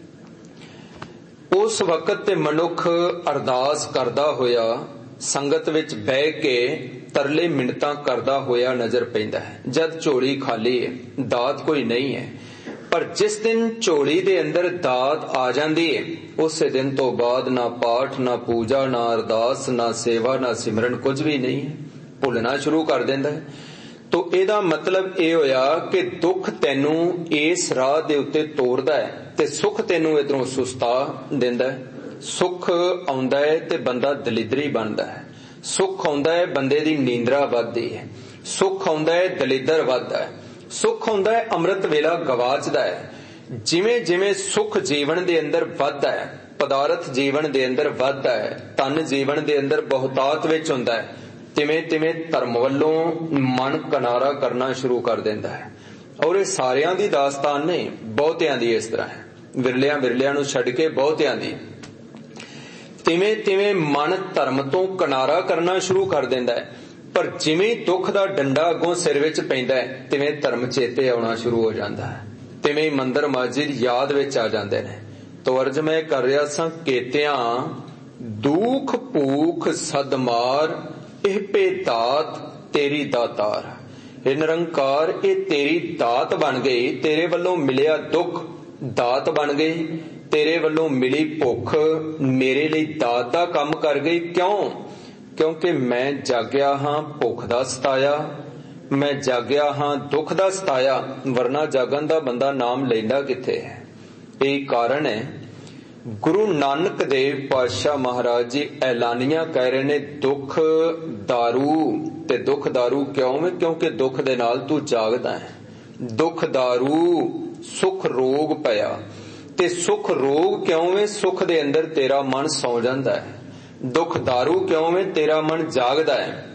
ਉਸ ਵਕਤ ਤੇ ਮਨੁੱਖ ਅਰਦਾਸ ਕਰਦਾ ਹੋਇਆ ਸੰਗਤ ਵਿੱਚ ਬਹਿ ਕੇ ਤਰਲੇ ਮਿੰਨਤਾਂ ਕਰਦਾ ਹੋਇਆ ਨਜ਼ਰ ਪੈਂਦਾ ਹੈ। ਜਦ ਝੋਲੀ ਖਾਲੀ ਹੈ, ਦਾਤ ਕੋਈ ਨਹੀਂ ਹੈ। ਪਰ ਜਿਸ ਦਿਨ ਝੋਲੀ ਦੇ ਅੰਦਰ ਦਾਤ ਆ ਜਾਂਦੀ ਹੈ, ਉਸੇ ਦਿਨ ਤੋਂ ਬਾਅਦ ਨਾ ਪਾਠ, ਨਾ ਪੂਜਾ, ਨਾ ਅਰਦਾਸ, ਨਾ ਸੇਵਾ, ਨਾ ਸਿਮਰਨ, ਕੁਝ ਵੀ ਨਹੀਂ ਹੈ। ਭੁੱਲਣਾ ਸ਼ੁਰੂ ਕਰ ਦਿੰਦਾ ਹੈ। ਤੋ ਇਹਦਾ ਮਤਲਬ ਇਹ ਹੋਇਆ ਕਿ ਦੁੱਖ ਤੈਨੂੰ ਇਸ ਰਾਹ ਦੇ ਉੱਤੇ ਤੋਰਦਾ ਹੈ ਤੇ ਸੁੱਖ ਤੈਨੂੰ ਇਧਰੋਂ ਸੁਸਤਾ ਦਿੰਦਾ ਹੈ। ਸੁੱਖ ਆਉਂਦਾ ਹੈ ਤੇ ਬੰਦਾ ਦਲਿਦਰੀ ਬਣਦਾ ਹੈ। ਸੁੱਖ ਆਉਂਦਾ ਹੈ, ਬੰਦੇ ਦੀ ਨੀਂਦਰਾ ਵੱਧਦੀ ਹੈ। ਸੁੱਖ ਆਉਂਦਾ ਹੈ, ਦਲਿੱਦਰ ਵੱਧਦਾ ਹੈ। ਸੁੱਖ ਆਉਂਦਾ ਹੈ, ਅੰਮ੍ਰਿਤ ਵੇਲਾ ਗਵਾਚਦਾ ਹੈ। ਜਿਵੇਂ ਜਿਵੇਂ ਸੁੱਖ ਜੀਵਨ ਦੇ ਅੰਦਰ ਵੱਧਦਾ ਹੈ, ਪਦਾਰਥ ਜੀਵਨ ਦੇ ਅੰਦਰ ਵੱਧਦਾ ਹੈ, ਧਨ ਜੀਵਨ ਦੇ ਅੰਦਰ ਬਹੁਤਾਤ ਵਿੱਚ ਹੁੰਦਾ ਹੈ, ਤਿਵੇਂ ਤਿਵੇਂ ਧਰਮ ਵੱਲੋਂ ਮਨ ਕਿਨਾਰਾ ਕਰਨਾ ਸ਼ੁਰੂ ਕਰ ਦਿੰਦਾ ਹੈ। ਔਰ ਇਹ ਸਾਰਿਆਂ ਦੀ ਦਾਸਤਾਨ ਨਹੀਂ, ਬਹੁਤਿਆਂ ਦੀ ਇਸ ਤਰ੍ਹਾਂ ਹੈ। ਵਿਰਲਿਆਂ ਨੂੰ ਛੱਡ ਕੇ ਬਹੁਤਿਆਂ ਦੀ। ਤਿਵੇਂ ਤਿਵੇਂ ਮਨ ਧਰਮ ਤੋਂ ਕਿਨਾਰਾ ਕਰਨਾ ਸ਼ੁਰੂ ਕਰ ਦਿੰਦਾ ਹੈ। ਪਰ ਜਿਵੇਂ ਦੁੱਖ ਦਾ ਡੰਡਾ ਅੱਗੋਂ ਸਿਰ ਵਿੱਚ ਪੈਂਦਾ ਹੈ, ਤਿਵੇਂ ਧਰਮ ਚੇਤੇ ਆਉਣਾ ਸ਼ੁਰੂ ਹੋ ਜਾਂਦਾ ਹੈ। ਤਿਵੇਂ ਮੰਦਰ ਮਸਜਿਦ ਯਾਦ ਵਿੱਚ ਆ ਜਾਂਦੇ ਨੇ। ਤੋ ਅਰਜ ਮੈਂ ਕਰ ਰਿਹਾ ਸਾਂ, ਕੇਤਿਆਂ ਦੁੱਖ ਭੂਖ ਸਦਮਾਰ, ਇਹ ਭੇਦਾਤ ਤੇਰੀ ਦਾਤਾਰ। ਇਹ ਨਿਰੰਕਾਰ, ਇਹ ਤੇਰੀ ਦਾਤ ਬਣ ਗਈ। ਤੇਰੇ ਵੱਲੋਂ ਮਿਲਿਆ ਦੁੱਖ ਦਾਤ ਬਣ ਗਈ, ਤੇਰੇ ਵੱਲੋਂ ਮਿਲੀ ਭੁੱਖ ਮੇਰੇ ਲਈ ਦਾਤ ਦਾ ਕੰਮ ਕਰ ਗਈ। ਕਿਉਂ? ਕਿਉਂਕਿ ਮੈਂ ਜਾਗਿਆ ਹਾਂ ਭੁੱਖ ਦਾ ਸਤਾਇਆ, ਮੈਂ ਜਾਗਿਆ ਹਾਂ ਦੁੱਖ ਦਾ ਸਤਾਇਆ, ਵਰਨਾ ਜਾਗਣ ਦਾ ਬੰਦਾ ਨਾਮ ਲੈਂਦਾ ਕਿੱਥੇ ਹੈ। ਇਹ ਕਾਰਨ ਹੈ। ਗੁਰੂ ਨਾਨਕ ਦੇਵ ਪਾਤਸ਼ਾਹ ਮਹਾਰਾਜ ਜੀ ਐਲਾਨੀਆਂ ਕਹਿ ਰਹੇ ਨੇ, ਦੁੱਖ ਦਾਰੂ। ਤੇ ਦੁੱਖ ਦਾਰੂ ਕਿਉਂ ਹੈ? ਕਿਉਂਕਿ ਦੁੱਖ ਦੇ ਨਾਲ ਤੂੰ ਜਾਗਦਾ ਹੈ। ਦੁੱਖ ਦਾਰੂ ਸੁਖ ਰੋਗ ਪਿਆ। ਤੇ ਸੁਖ ਰੋਗ ਕਿਉਂ ਹੈ? ਸੁਖ ਦੇ ਅੰਦਰ ਤੇਰਾ ਮਨ ਸੌ ਜਾਂਦਾ ਹੈ। ਦੁੱਖ ਦਾਰੂ ਕਿਉਂ ਹੈ? ਤੇਰਾ ਮਨ ਜਾਗਦਾ ਹੈ।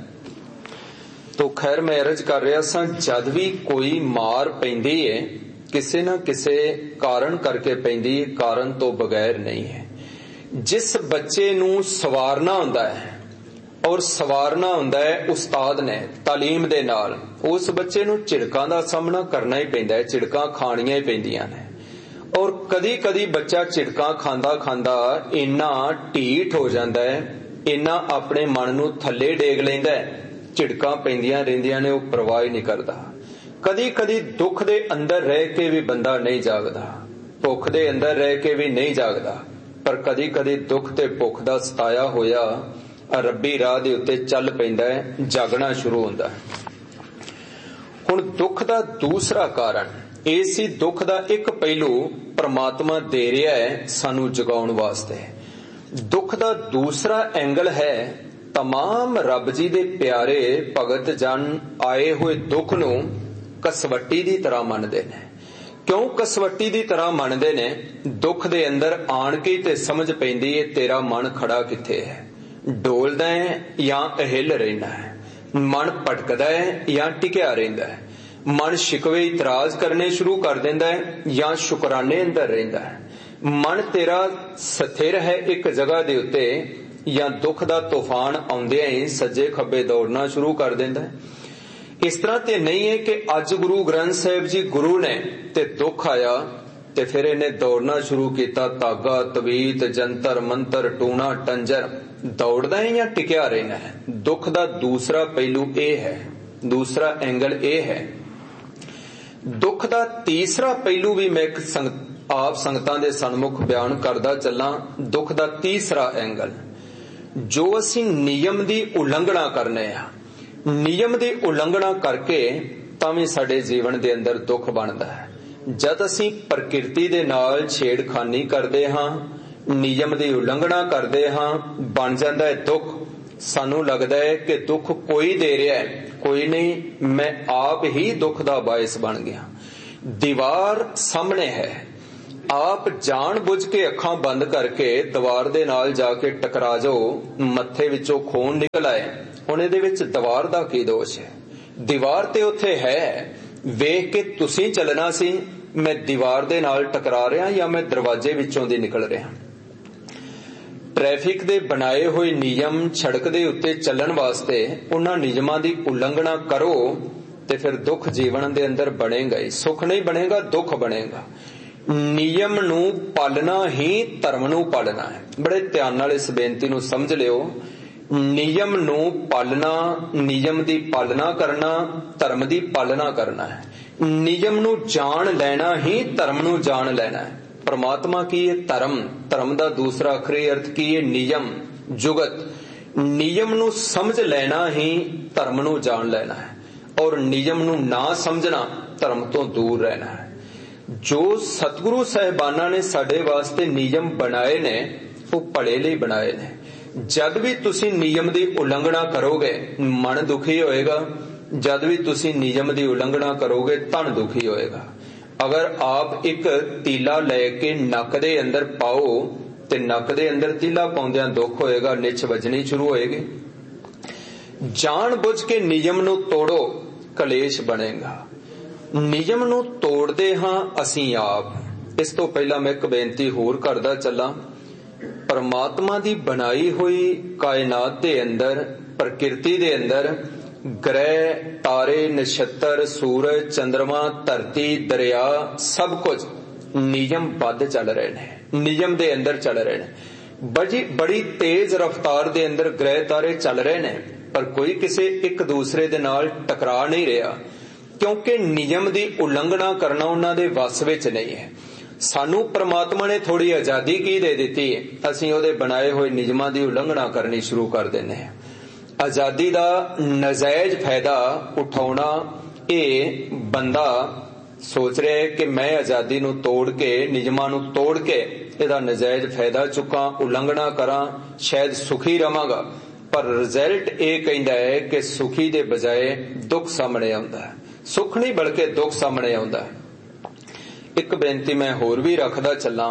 ਤੋ ਖੈਰ ਮੈਂ ਅਰਜ਼ ਕਰ ਰਿਹਾ ਸਾਂ, ਜਦ ਵੀ ਕੋਈ ਮਾਰ ਪੈਂਦੀ ਹੈ, ਕਿਸੇ ਨਾ ਕਿਸੇ ਕਾਰਨ ਕਰਕੇ ਪੈਂਦੀ ਹੈ, ਕਾਰਨ ਤੋਂ ਬਗੈਰ ਨਹੀਂ ਹੈ। ਜਿਸ ਬੱਚੇ ਨੂੰ ਸਵਾਰਨਾ ਹੁੰਦਾ ਹੈ, ਔਰ ਸਵਾਰਨਾ ਹੁੰਦਾ ਹੈ ਉਸਤਾਦ ਨੇ ਤਾਲੀਮ ਦੇ ਨਾਲ, ਉਸ ਬੱਚੇ ਨੂੰ ਝਿੜਕਾਂ ਦਾ ਸਾਹਮਣਾ ਕਰਨਾ ਹੀ ਪੈਂਦਾ ਹੈ, ਝਿੜਕਾਂ ਖਾਣੀਆਂ ਹੀ ਪੈਂਦੀਆਂ ਨੇ। ਔਰ ਕਦੀ ਕਦੀ ਬੱਚਾ ਝਿੜਕਾਂ ਖਾਂਦਾ ਖਾਂਦਾ ਇੰਨਾ ਢੀਠ ਹੋ ਜਾਂਦਾ ਹੈ, ਇੰਨਾ ਆਪਣੇ ਮਨ ਨੂੰ ਥੱਲੇ ਡੇਗ ਲੈਂਦਾ ਹੈ, ਝਿੜਕਾਂ ਪੈਂਦੀਆਂ ਰਹਿੰਦੀਆਂ ਨੇ, ਉਹ ਪਰਵਾਹ ਹੀ ਨਹੀਂ ਕਰਦਾ। ਕਦੀ ਕਦੀ ਦੁੱਖ ਦੇ ਅੰਦਰ ਰਹਿ ਕੇ ਵੀ ਬੰਦਾ ਨਹੀਂ ਜਾਗਦਾ, ਭੁੱਖ ਦੇ ਅੰਦਰ ਰਹਿ ਕੇ ਵੀ ਨਹੀਂ ਜਾਗਦਾ। ਪਰ ਕਦੀ ਕਦੀ ਦੁੱਖ ਤੇ ਭੁੱਖ ਦਾ ਸਤਾਇਆ ਹੋਇਆ ਰੱਬੀ ਰਾਹ ਦੇ ਉੱਤੇ ਚੱਲ ਪੈਂਦਾ ਹੈ, ਜਾਗਣਾ ਸ਼ੁਰੂ ਹੁੰਦਾ ਹੈ। ਹੁਣ ਦੁੱਖ ਦਾ ਦੂਸਰਾ ਕਾਰਨ ਇਹ ਸੀ, ਦੁੱਖ ਦਾ ਇੱਕ ਪਹਿਲੂ ਪਰਮਾਤਮਾ ਦੇ ਰਿਹਾ ਹੈ ਸਾਨੂੰ ਜਗਾਉਣ ਵਾਸਤੇ। ਦੁੱਖ ਦਾ ਦੂਸਰਾ ਐਂਗਲ ਹੈ, ਤਮਾਮ ਰੱਬ ਜੀ ਦੇ ਪਿਆਰੇ ਭਗਤ ਜਨ ਆਏ ਹੋਏ ਦੁੱਖ ਨੂੰ ਕਸਵੱਟੀ ਦੀ ਤਰ੍ਹਾਂ ਮੰਨਦੇ ਨੇ। ਕਿਉਂ ਕਸਵੱਟੀ ਦੀ ਤਰ੍ਹਾਂ ਮੰਨਦੇ ਨੇ? ਦੁੱਖ ਦੇ ਅੰਦਰ ਆਣ ਕੇ ਤੇ ਸਮਝ ਪੈਂਦੀ ਹੈ ਤੇਰਾ ਮਨ ਖੜਾ ਕਿੱਥੇ ਹੈ, ਡੋਲਦਾ ਹੈ ਜਾਂ ਅਹਿਲ ਰਹਿੰਦਾ ਹੈ, ਮਨ ਭਟਕਦਾ ਹੈ ਜਾਂ ਟਿਕਿਆ ਰਹਿੰਦਾ ਹੈ, ਮਨ ਸ਼ਿਕਵੇ ਇਤਰਾਜ਼ ਕਰਨੇ ਸ਼ੁਰੂ ਕਰ ਦਿੰਦਾ ਹੈ ਜਾਂ ਸ਼ੁਕਰਾਨੇ ਅੰਦਰ ਰਹਿੰਦਾ ਹੈ। ਮਨ ਤੇਰਾ ਸਥਿਰ ਹੈ ਇੱਕ ਜਗ੍ਹਾ ਦੇ ਉੱਤੇ ਜਾਂ ਦੁੱਖ ਦਾ ਤੂਫਾਨ ਆਉਂਦਿਆਂ ਹੀ ਸੱਜੇ ਖੱਬੇ ਦੌੜਨਾ ਸ਼ੁਰੂ ਕਰ ਦਿੰਦਾ ਹੈ। ਇਸ ਤਰ੍ਹਾਂ ਤੇ ਨਹੀਂ ਹੈ ਕਿ ਅੱਜ ਗੁਰੂ ਗ੍ਰੰਥ ਸਾਹਿਬ ਜੀ ਗੁਰੂ ਨੇ ਤੇ ਦੁੱਖ ਆਇਆ ਤੇ ਫਿਰ ਇਹਨੇ ਦੌੜਨਾ ਸ਼ੁਰੂ ਕੀਤਾ, ਧਾਗਾ ਤਵੀਤ ਜੰਤਰ ਮੰਤਰ ਟੂਣਾ ਟੰਜਰ, ਦੌੜਦਾ ਹੈ ਜਾਂ ਟਿਕਿਆ ਰਹਿਣਾ ਹੈ। ਦੁੱਖ ਦਾ ਦੂਸਰਾ ਪਹਿਲੂ ਇਹ ਹੈ, ਦੂਸਰਾ ਐਂਗਲ ਇਹ ਹੈ। ਦੁੱਖ ਦਾ ਤੀਸਰਾ ਪਹਿਲੂ ਵੀ ਮੈਂ ਆਪ ਸੰਗਤਾਂ ਦੇ ਸਨਮੁਖ ਬਿਆਨ ਕਰਦਾ ਚੱਲਾਂ। ਦੁੱਖ ਦਾ ਤੀਸਰਾ ਐਂਗਲ, ਜੋ ਅਸੀਂ ਨਿਯਮ ਦੀ ਉਲੰਘਣਾ ਕਰਨੇ ਆ, ਨਿਯਮ ਦੀ ਉਲੰਘਣਾ ਕਰਕੇ ਤਾਂ ਵੀ ਸਾਡੇ ਜੀਵਨ ਦੇ ਅੰਦਰ ਦੁੱਖ ਬਣਦਾ ਹੈ। ਜਦ ਅਸੀਂ ਪ੍ਰਕਿਰਤੀ ਦੇ ਨਾਲ ਛੇੜਖਾਨੀ ਕਰਦੇ ਹਾਂ, ਨਿਯਮ ਦੀ ਉਲੰਘਣਾ ਕਰਦੇ ਹਾਂ, ਬਣ ਜਾਂਦਾ ਹੈ ਦੁੱਖ। ਸਾਨੂੰ ਲੱਗਦਾ ਹੈ ਕਿ ਦੁੱਖ ਕੋਈ ਦੇ ਰਿਹਾ ਹੈ, ਕੋਈ ਨਹੀਂ, ਮੈਂ ਆਪ ਹੀ ਦੁੱਖ ਦਾ ਬਾਇਸ ਬਣ ਗਿਆ। दीवार सामने है, आप जान बुझ के अखां बंद करके दीवार दे नाल जाके टकरा जाओ, मत्थे विचों खून निकल आए, हुण इहदे विच दीवार दा की दोष है? दीवार ते उत्थे है, वेख के तुसीं चलना सी, मैं दीवार दे नाल टकरा रहा या मैं दरवाजे विचों दी निकल रहा। ट्रैफिक दे बनाए हुए नियम सड़क दे उत्ते चलण वास्ते उन्हां नियमां दी उलंघना करो ते फिर दुख जीवन दे अंदर बनेगा ही, सुख नहीं बनेगा, दुख बनेगा। नियम नू पालना ही धर्म नू पालना है। बड़े ध्यान नाल इस बेनती नू समझ लियो। नियम नू पालना, नियम दी पालना करना, धर्म दी पालना करना है। नियम नू जान लेना ही धर्म नू जान लेना है। परमात्मा की ये धर्म, धर्म दा दूसरा अखरी अर्थ की ये नियम, जुगत, नियम नू समझ लेना ही धर्म नू जान लेना है, और नियम नू ना समझना धर्म तो दूर रहना है। जो सतगुरु साहिबाना ने साडे वास्ते नियम बनाए ने, वो भले लई बनाए ने। जद भी तुसी नियम दी उलंघना करोगे मन दुखी होएगा, जद भी तुसी नियम दी उलंघना करोगे तन दुखी होएगा। अगर आप एक तीला लेके नक दे अंदर पाओ ते नक दे अंदर तीला पाउंदियां दुख होएगा, निच वजनी शुरू होएगी। जान बुझ के नियम नू तोड़ो, कलेश बनेगा। नियम नू तोड़दे हां असीं आप। इस तो पहला मैं एक बेनती होर करदा चला। परमात्मा दी बनाई हुई कायनात दे अंदर, प्रकृति दे अंदर ग्रह, तारे, नक्षत्र, सूरज, चंद्रमा, धरती, दरिया, सब कुछ नियमबद्ध चल रहे ने, नियम दे अंदर चल रहे ने। बड़ी तेज रफ्तार दे अंदर ग्रह तारे चल रहे ने, पर कोई किसी एक दूसरे दे नाल टकरा नहीं रहा, क्योंकि नियम दी उलंघना करना उन्हां दे वस विच नहीं है। सानू परमात्मा ने थोड़ी आजादी की दे दिती है, असीं उहदे बनाए हुए नियमां दी उलंघना करनी शुरू कर दिंदे हां। आजादी दा नजायज फायदा उठाउणा, ये बंदा सोच रहा है कि मैं आजादी नू तोड़ के, नियमां नू तोड़ के इहदा नजायज फायदा चुकां, उलंघना करां, शायद सुखी रवांगा, पर रिजल्ट ये कहता है कि सुखी दे बजाय दुख सामने आउंदा है। सुख नहीं बल्कि दुख सामने आउंदा है। एक बेनती मैं होर भी रखदा चलां।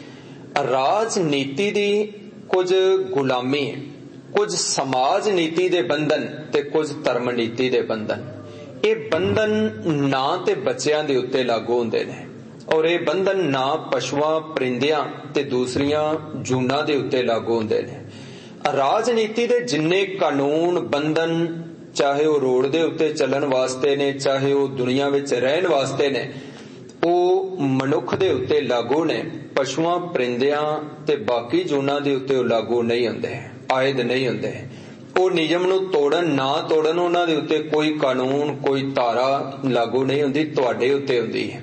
राजनीति दी कुछ गुलामी, कुछ समाज नीति दे बंधन ते कुछ धर्म नीति दे बंधन। ये बंधन ना ते बच्चियां दे उत्ते लागू हुंदे ने, और ये बंधन ना पशुआं, परिंदियां ते दूसरियां जूनां दे उत्ते लागू हुंदे ने। राजनीति दे जिन्ने कानून बंधन, चाहे वो रोड दे उत्ते चलन वास्ते ने, चाहे वो दुनिया विच रहन वास्ते ने, वो मनुख दे उत्ते लागू ने। पशुआं, परिंदियां ते बाकी जूनां दे उत्ते लागू नहीं हुंदे, आयद नहीं हुंदे। वो नियम नू तोड़न ना तोड़न, उन्हां दे उत्ते कोई कानून, कोई धारा लागू नहीं हुंदी, तुहाडे उत्ते हुंदी है।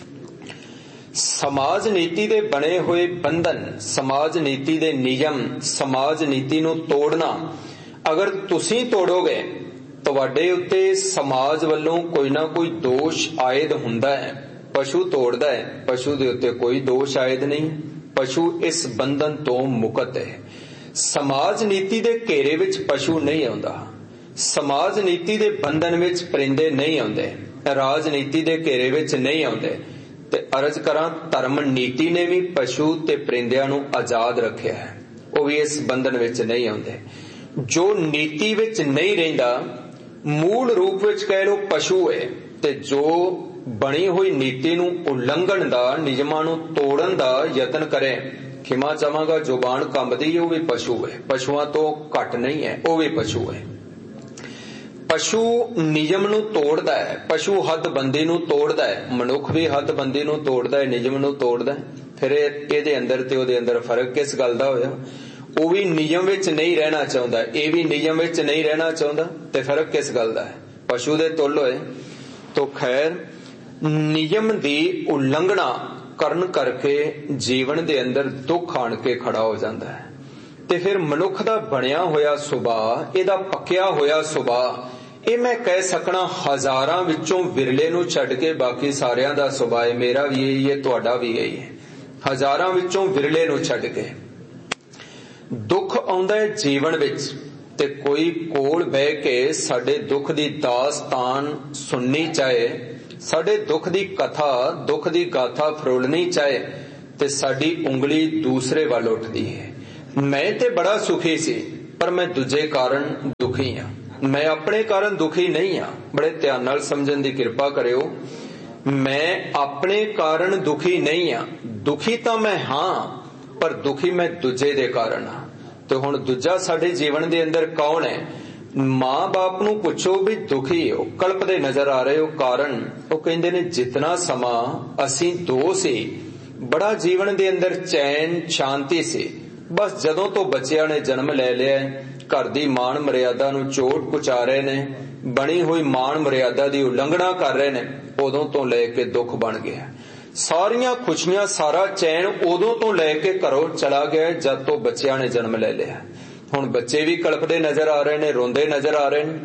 समाज नीति दे बने हुए बंधन, समाज नीति दे नियम, समाज नीति नू तोड़ना, अगर तुसी तोड़ोगे तुहाडे उत्ते समाज वल्लों कोई ना कोई दोष आयद हुंदा है। पशु तोड़दा है, पशु दे उत्ते कोई दोष आयद नहीं, पशु इस बंधन तो मुक्त है। समाज नीति दे घेरे विच पशु नहीं आउंदा, समाज नीति दे बंधन विच परिंदे नहीं आउंदे, राजनीति दे घेरे विच नहीं आउंदे। ते अर्ज करां, धर्म नीति ने भी पशु ते परिंदियां नू आजाद रखिया है, वो भी इस बंधन विच नहीं आउंदे। जो नीति विच नहीं रहिंदा, मूल रूप विच कह लो पशु है, ते जो बनी हुई नीति नू उल्लंघन दा, नियमां नू तोड़न दा यतन करे, खिमा चाहांगा जुबान कंबदी है, वो भी पशु है। पशुआं तो घट नहीं है, वो भी पशु है। पशु नियम नू तोड़दा है, पशु हदबंदी नू तोड़दा है, मनुख भी हदबंदी नू तोड़दा है, नियम नू तोड़दा है। फिर इहदे अंदर ते ओहदे अंदर फर्क किस गल दा होया? वो भी नियम विच नहीं रहना चाहुंदा, ये भी नियम विच नहीं रहना चाहुंदा, ते फर्क किस गल दा है? पशु दे तुल होए। तो खैर, नियम दी उल्लंघना करन करके जीवन दे अंदर दुख आण के खड़ा हो जाता है। ते फिर मनुख दा बनिया होया सुभाव, इहदा पक्किया होया सुभाव, ये मैं कह सकना हजारां विचों विरले नू छड्ड के बाकी सारियां दा सुभाव, मेरा भी यही है, तुहाडा भी यही है। हजारां विचों विरले नू छड्ड के दुख आउंदा है जीवन विच, ते कोई कोल बह के साडे दुख दी दास्तान सुननी चाहे, ਸਾਡੇ ਦੁੱਖ ਦੀ ਕਥਾ, ਦੁੱਖ ਦੀ ਗਾਥਾ ਫਰੋਲਣੀ ਚਾਹੇ ਤੇ ਸਾਡੀ ਉਂਗਲੀ ਦੂਸਰੇ ਵੱਲ ਉੱਠਦੀ ਹੈ। ਮੈਂ ਤੇ ਬੜਾ ਸੁਖੀ ਸੀ, ਪਰ ਮੈਂ ਦੂਜੇ ਕਾਰਨ ਦੁਖੀ ਹਾਂ। ਮੈਂ ਆਪਣੇ ਕਾਰਨ ਦੁਖੀ ਨਹੀਂ ਹਾਂ। ਬੜੇ ਧਿਆਨ ਨਾਲ ਸਮਝਣ ਦੀ ਕਿਰਪਾ ਕਰਿਓ। ਮੈਂ ਆਪਣੇ ਕਾਰਨ ਦੁਖੀ ਨਹੀਂ ਹਾਂ। ਦੁਖੀ ਤਾਂ ਮੈਂ ਹਾਂ, ਪਰ ਦੁਖੀ ਮੈਂ ਦੂਜੇ ਦੇ ਕਾਰਨ ਹਾਂ। ਤੇ ਹੁਣ ਦੂਜਾ ਸਾਡੇ ਜੀਵਨ ਦੇ ਅੰਦਰ ਕੌਣ ਹੈ? ਮਾਂ ਬਾਪ ਨੂੰ ਪੁੱਛੋ ਵੀ ਦੁਖੀ ਹੋ, ਕਲਪਦੇ ਨਜ਼ਰ ਆ ਰਹੇ ਹੋ, ਕਾਰਨ ਉਹ ਕਹਿੰਦੇ ਨੇ ਜਿਤਨਾ ਸਮਾਂ ਅਸੀਂ ਦੋ ਸੀ, ਬੜਾ ਜੀਵਨ ਦੇ ਅੰਦਰ ਚੈਨ ਸ਼ਾਂਤੀ ਸੀ। ਬਸ ਜਦੋਂ ਤੋਂ ਬੱਚਿਆਂ ਨੇ ਜਨਮ ਲੈ ਲਿਆ, ਘਰ ਦੀ ਮਾਣ ਮਰਿਆਦਾ ਨੂੰ ਚੋਟ ਪਹੁੰਚਾ ਰਹੇ ਨੇ, ਬਣੀ ਹੋਈ ਮਾਣ ਮਰਿਆਦਾ ਦੀ ਉਲੰਘਣਾ ਕਰ ਰਹੇ ਨੇ, ਉਦੋਂ ਤੋਂ ਲੈ ਕੇ ਦੁੱਖ ਬਣ ਗਿਆ। ਸਾਰੀਆਂ ਖੁਸ਼ੀਆਂ, ਸਾਰਾ ਚੈਨ ਉਦੋਂ ਤੋਂ ਲੈ ਕੇ ਘਰੋਂ ਚਲਾ ਗਿਆ ਜਦ ਤੋਂ ਬੱਚਿਆਂ ਨੇ ਜਨਮ ਲੈ ਲਿਆ। ਹੁਣ ਬੱਚੇ ਵੀ ਕਲਪਦੇ ਨਜ਼ਰ ਆ ਰਹੇ ਨੇ, ਰੋਂਦੇ ਨਜ਼ਰ ਆ ਰਹੇ ਨੇ।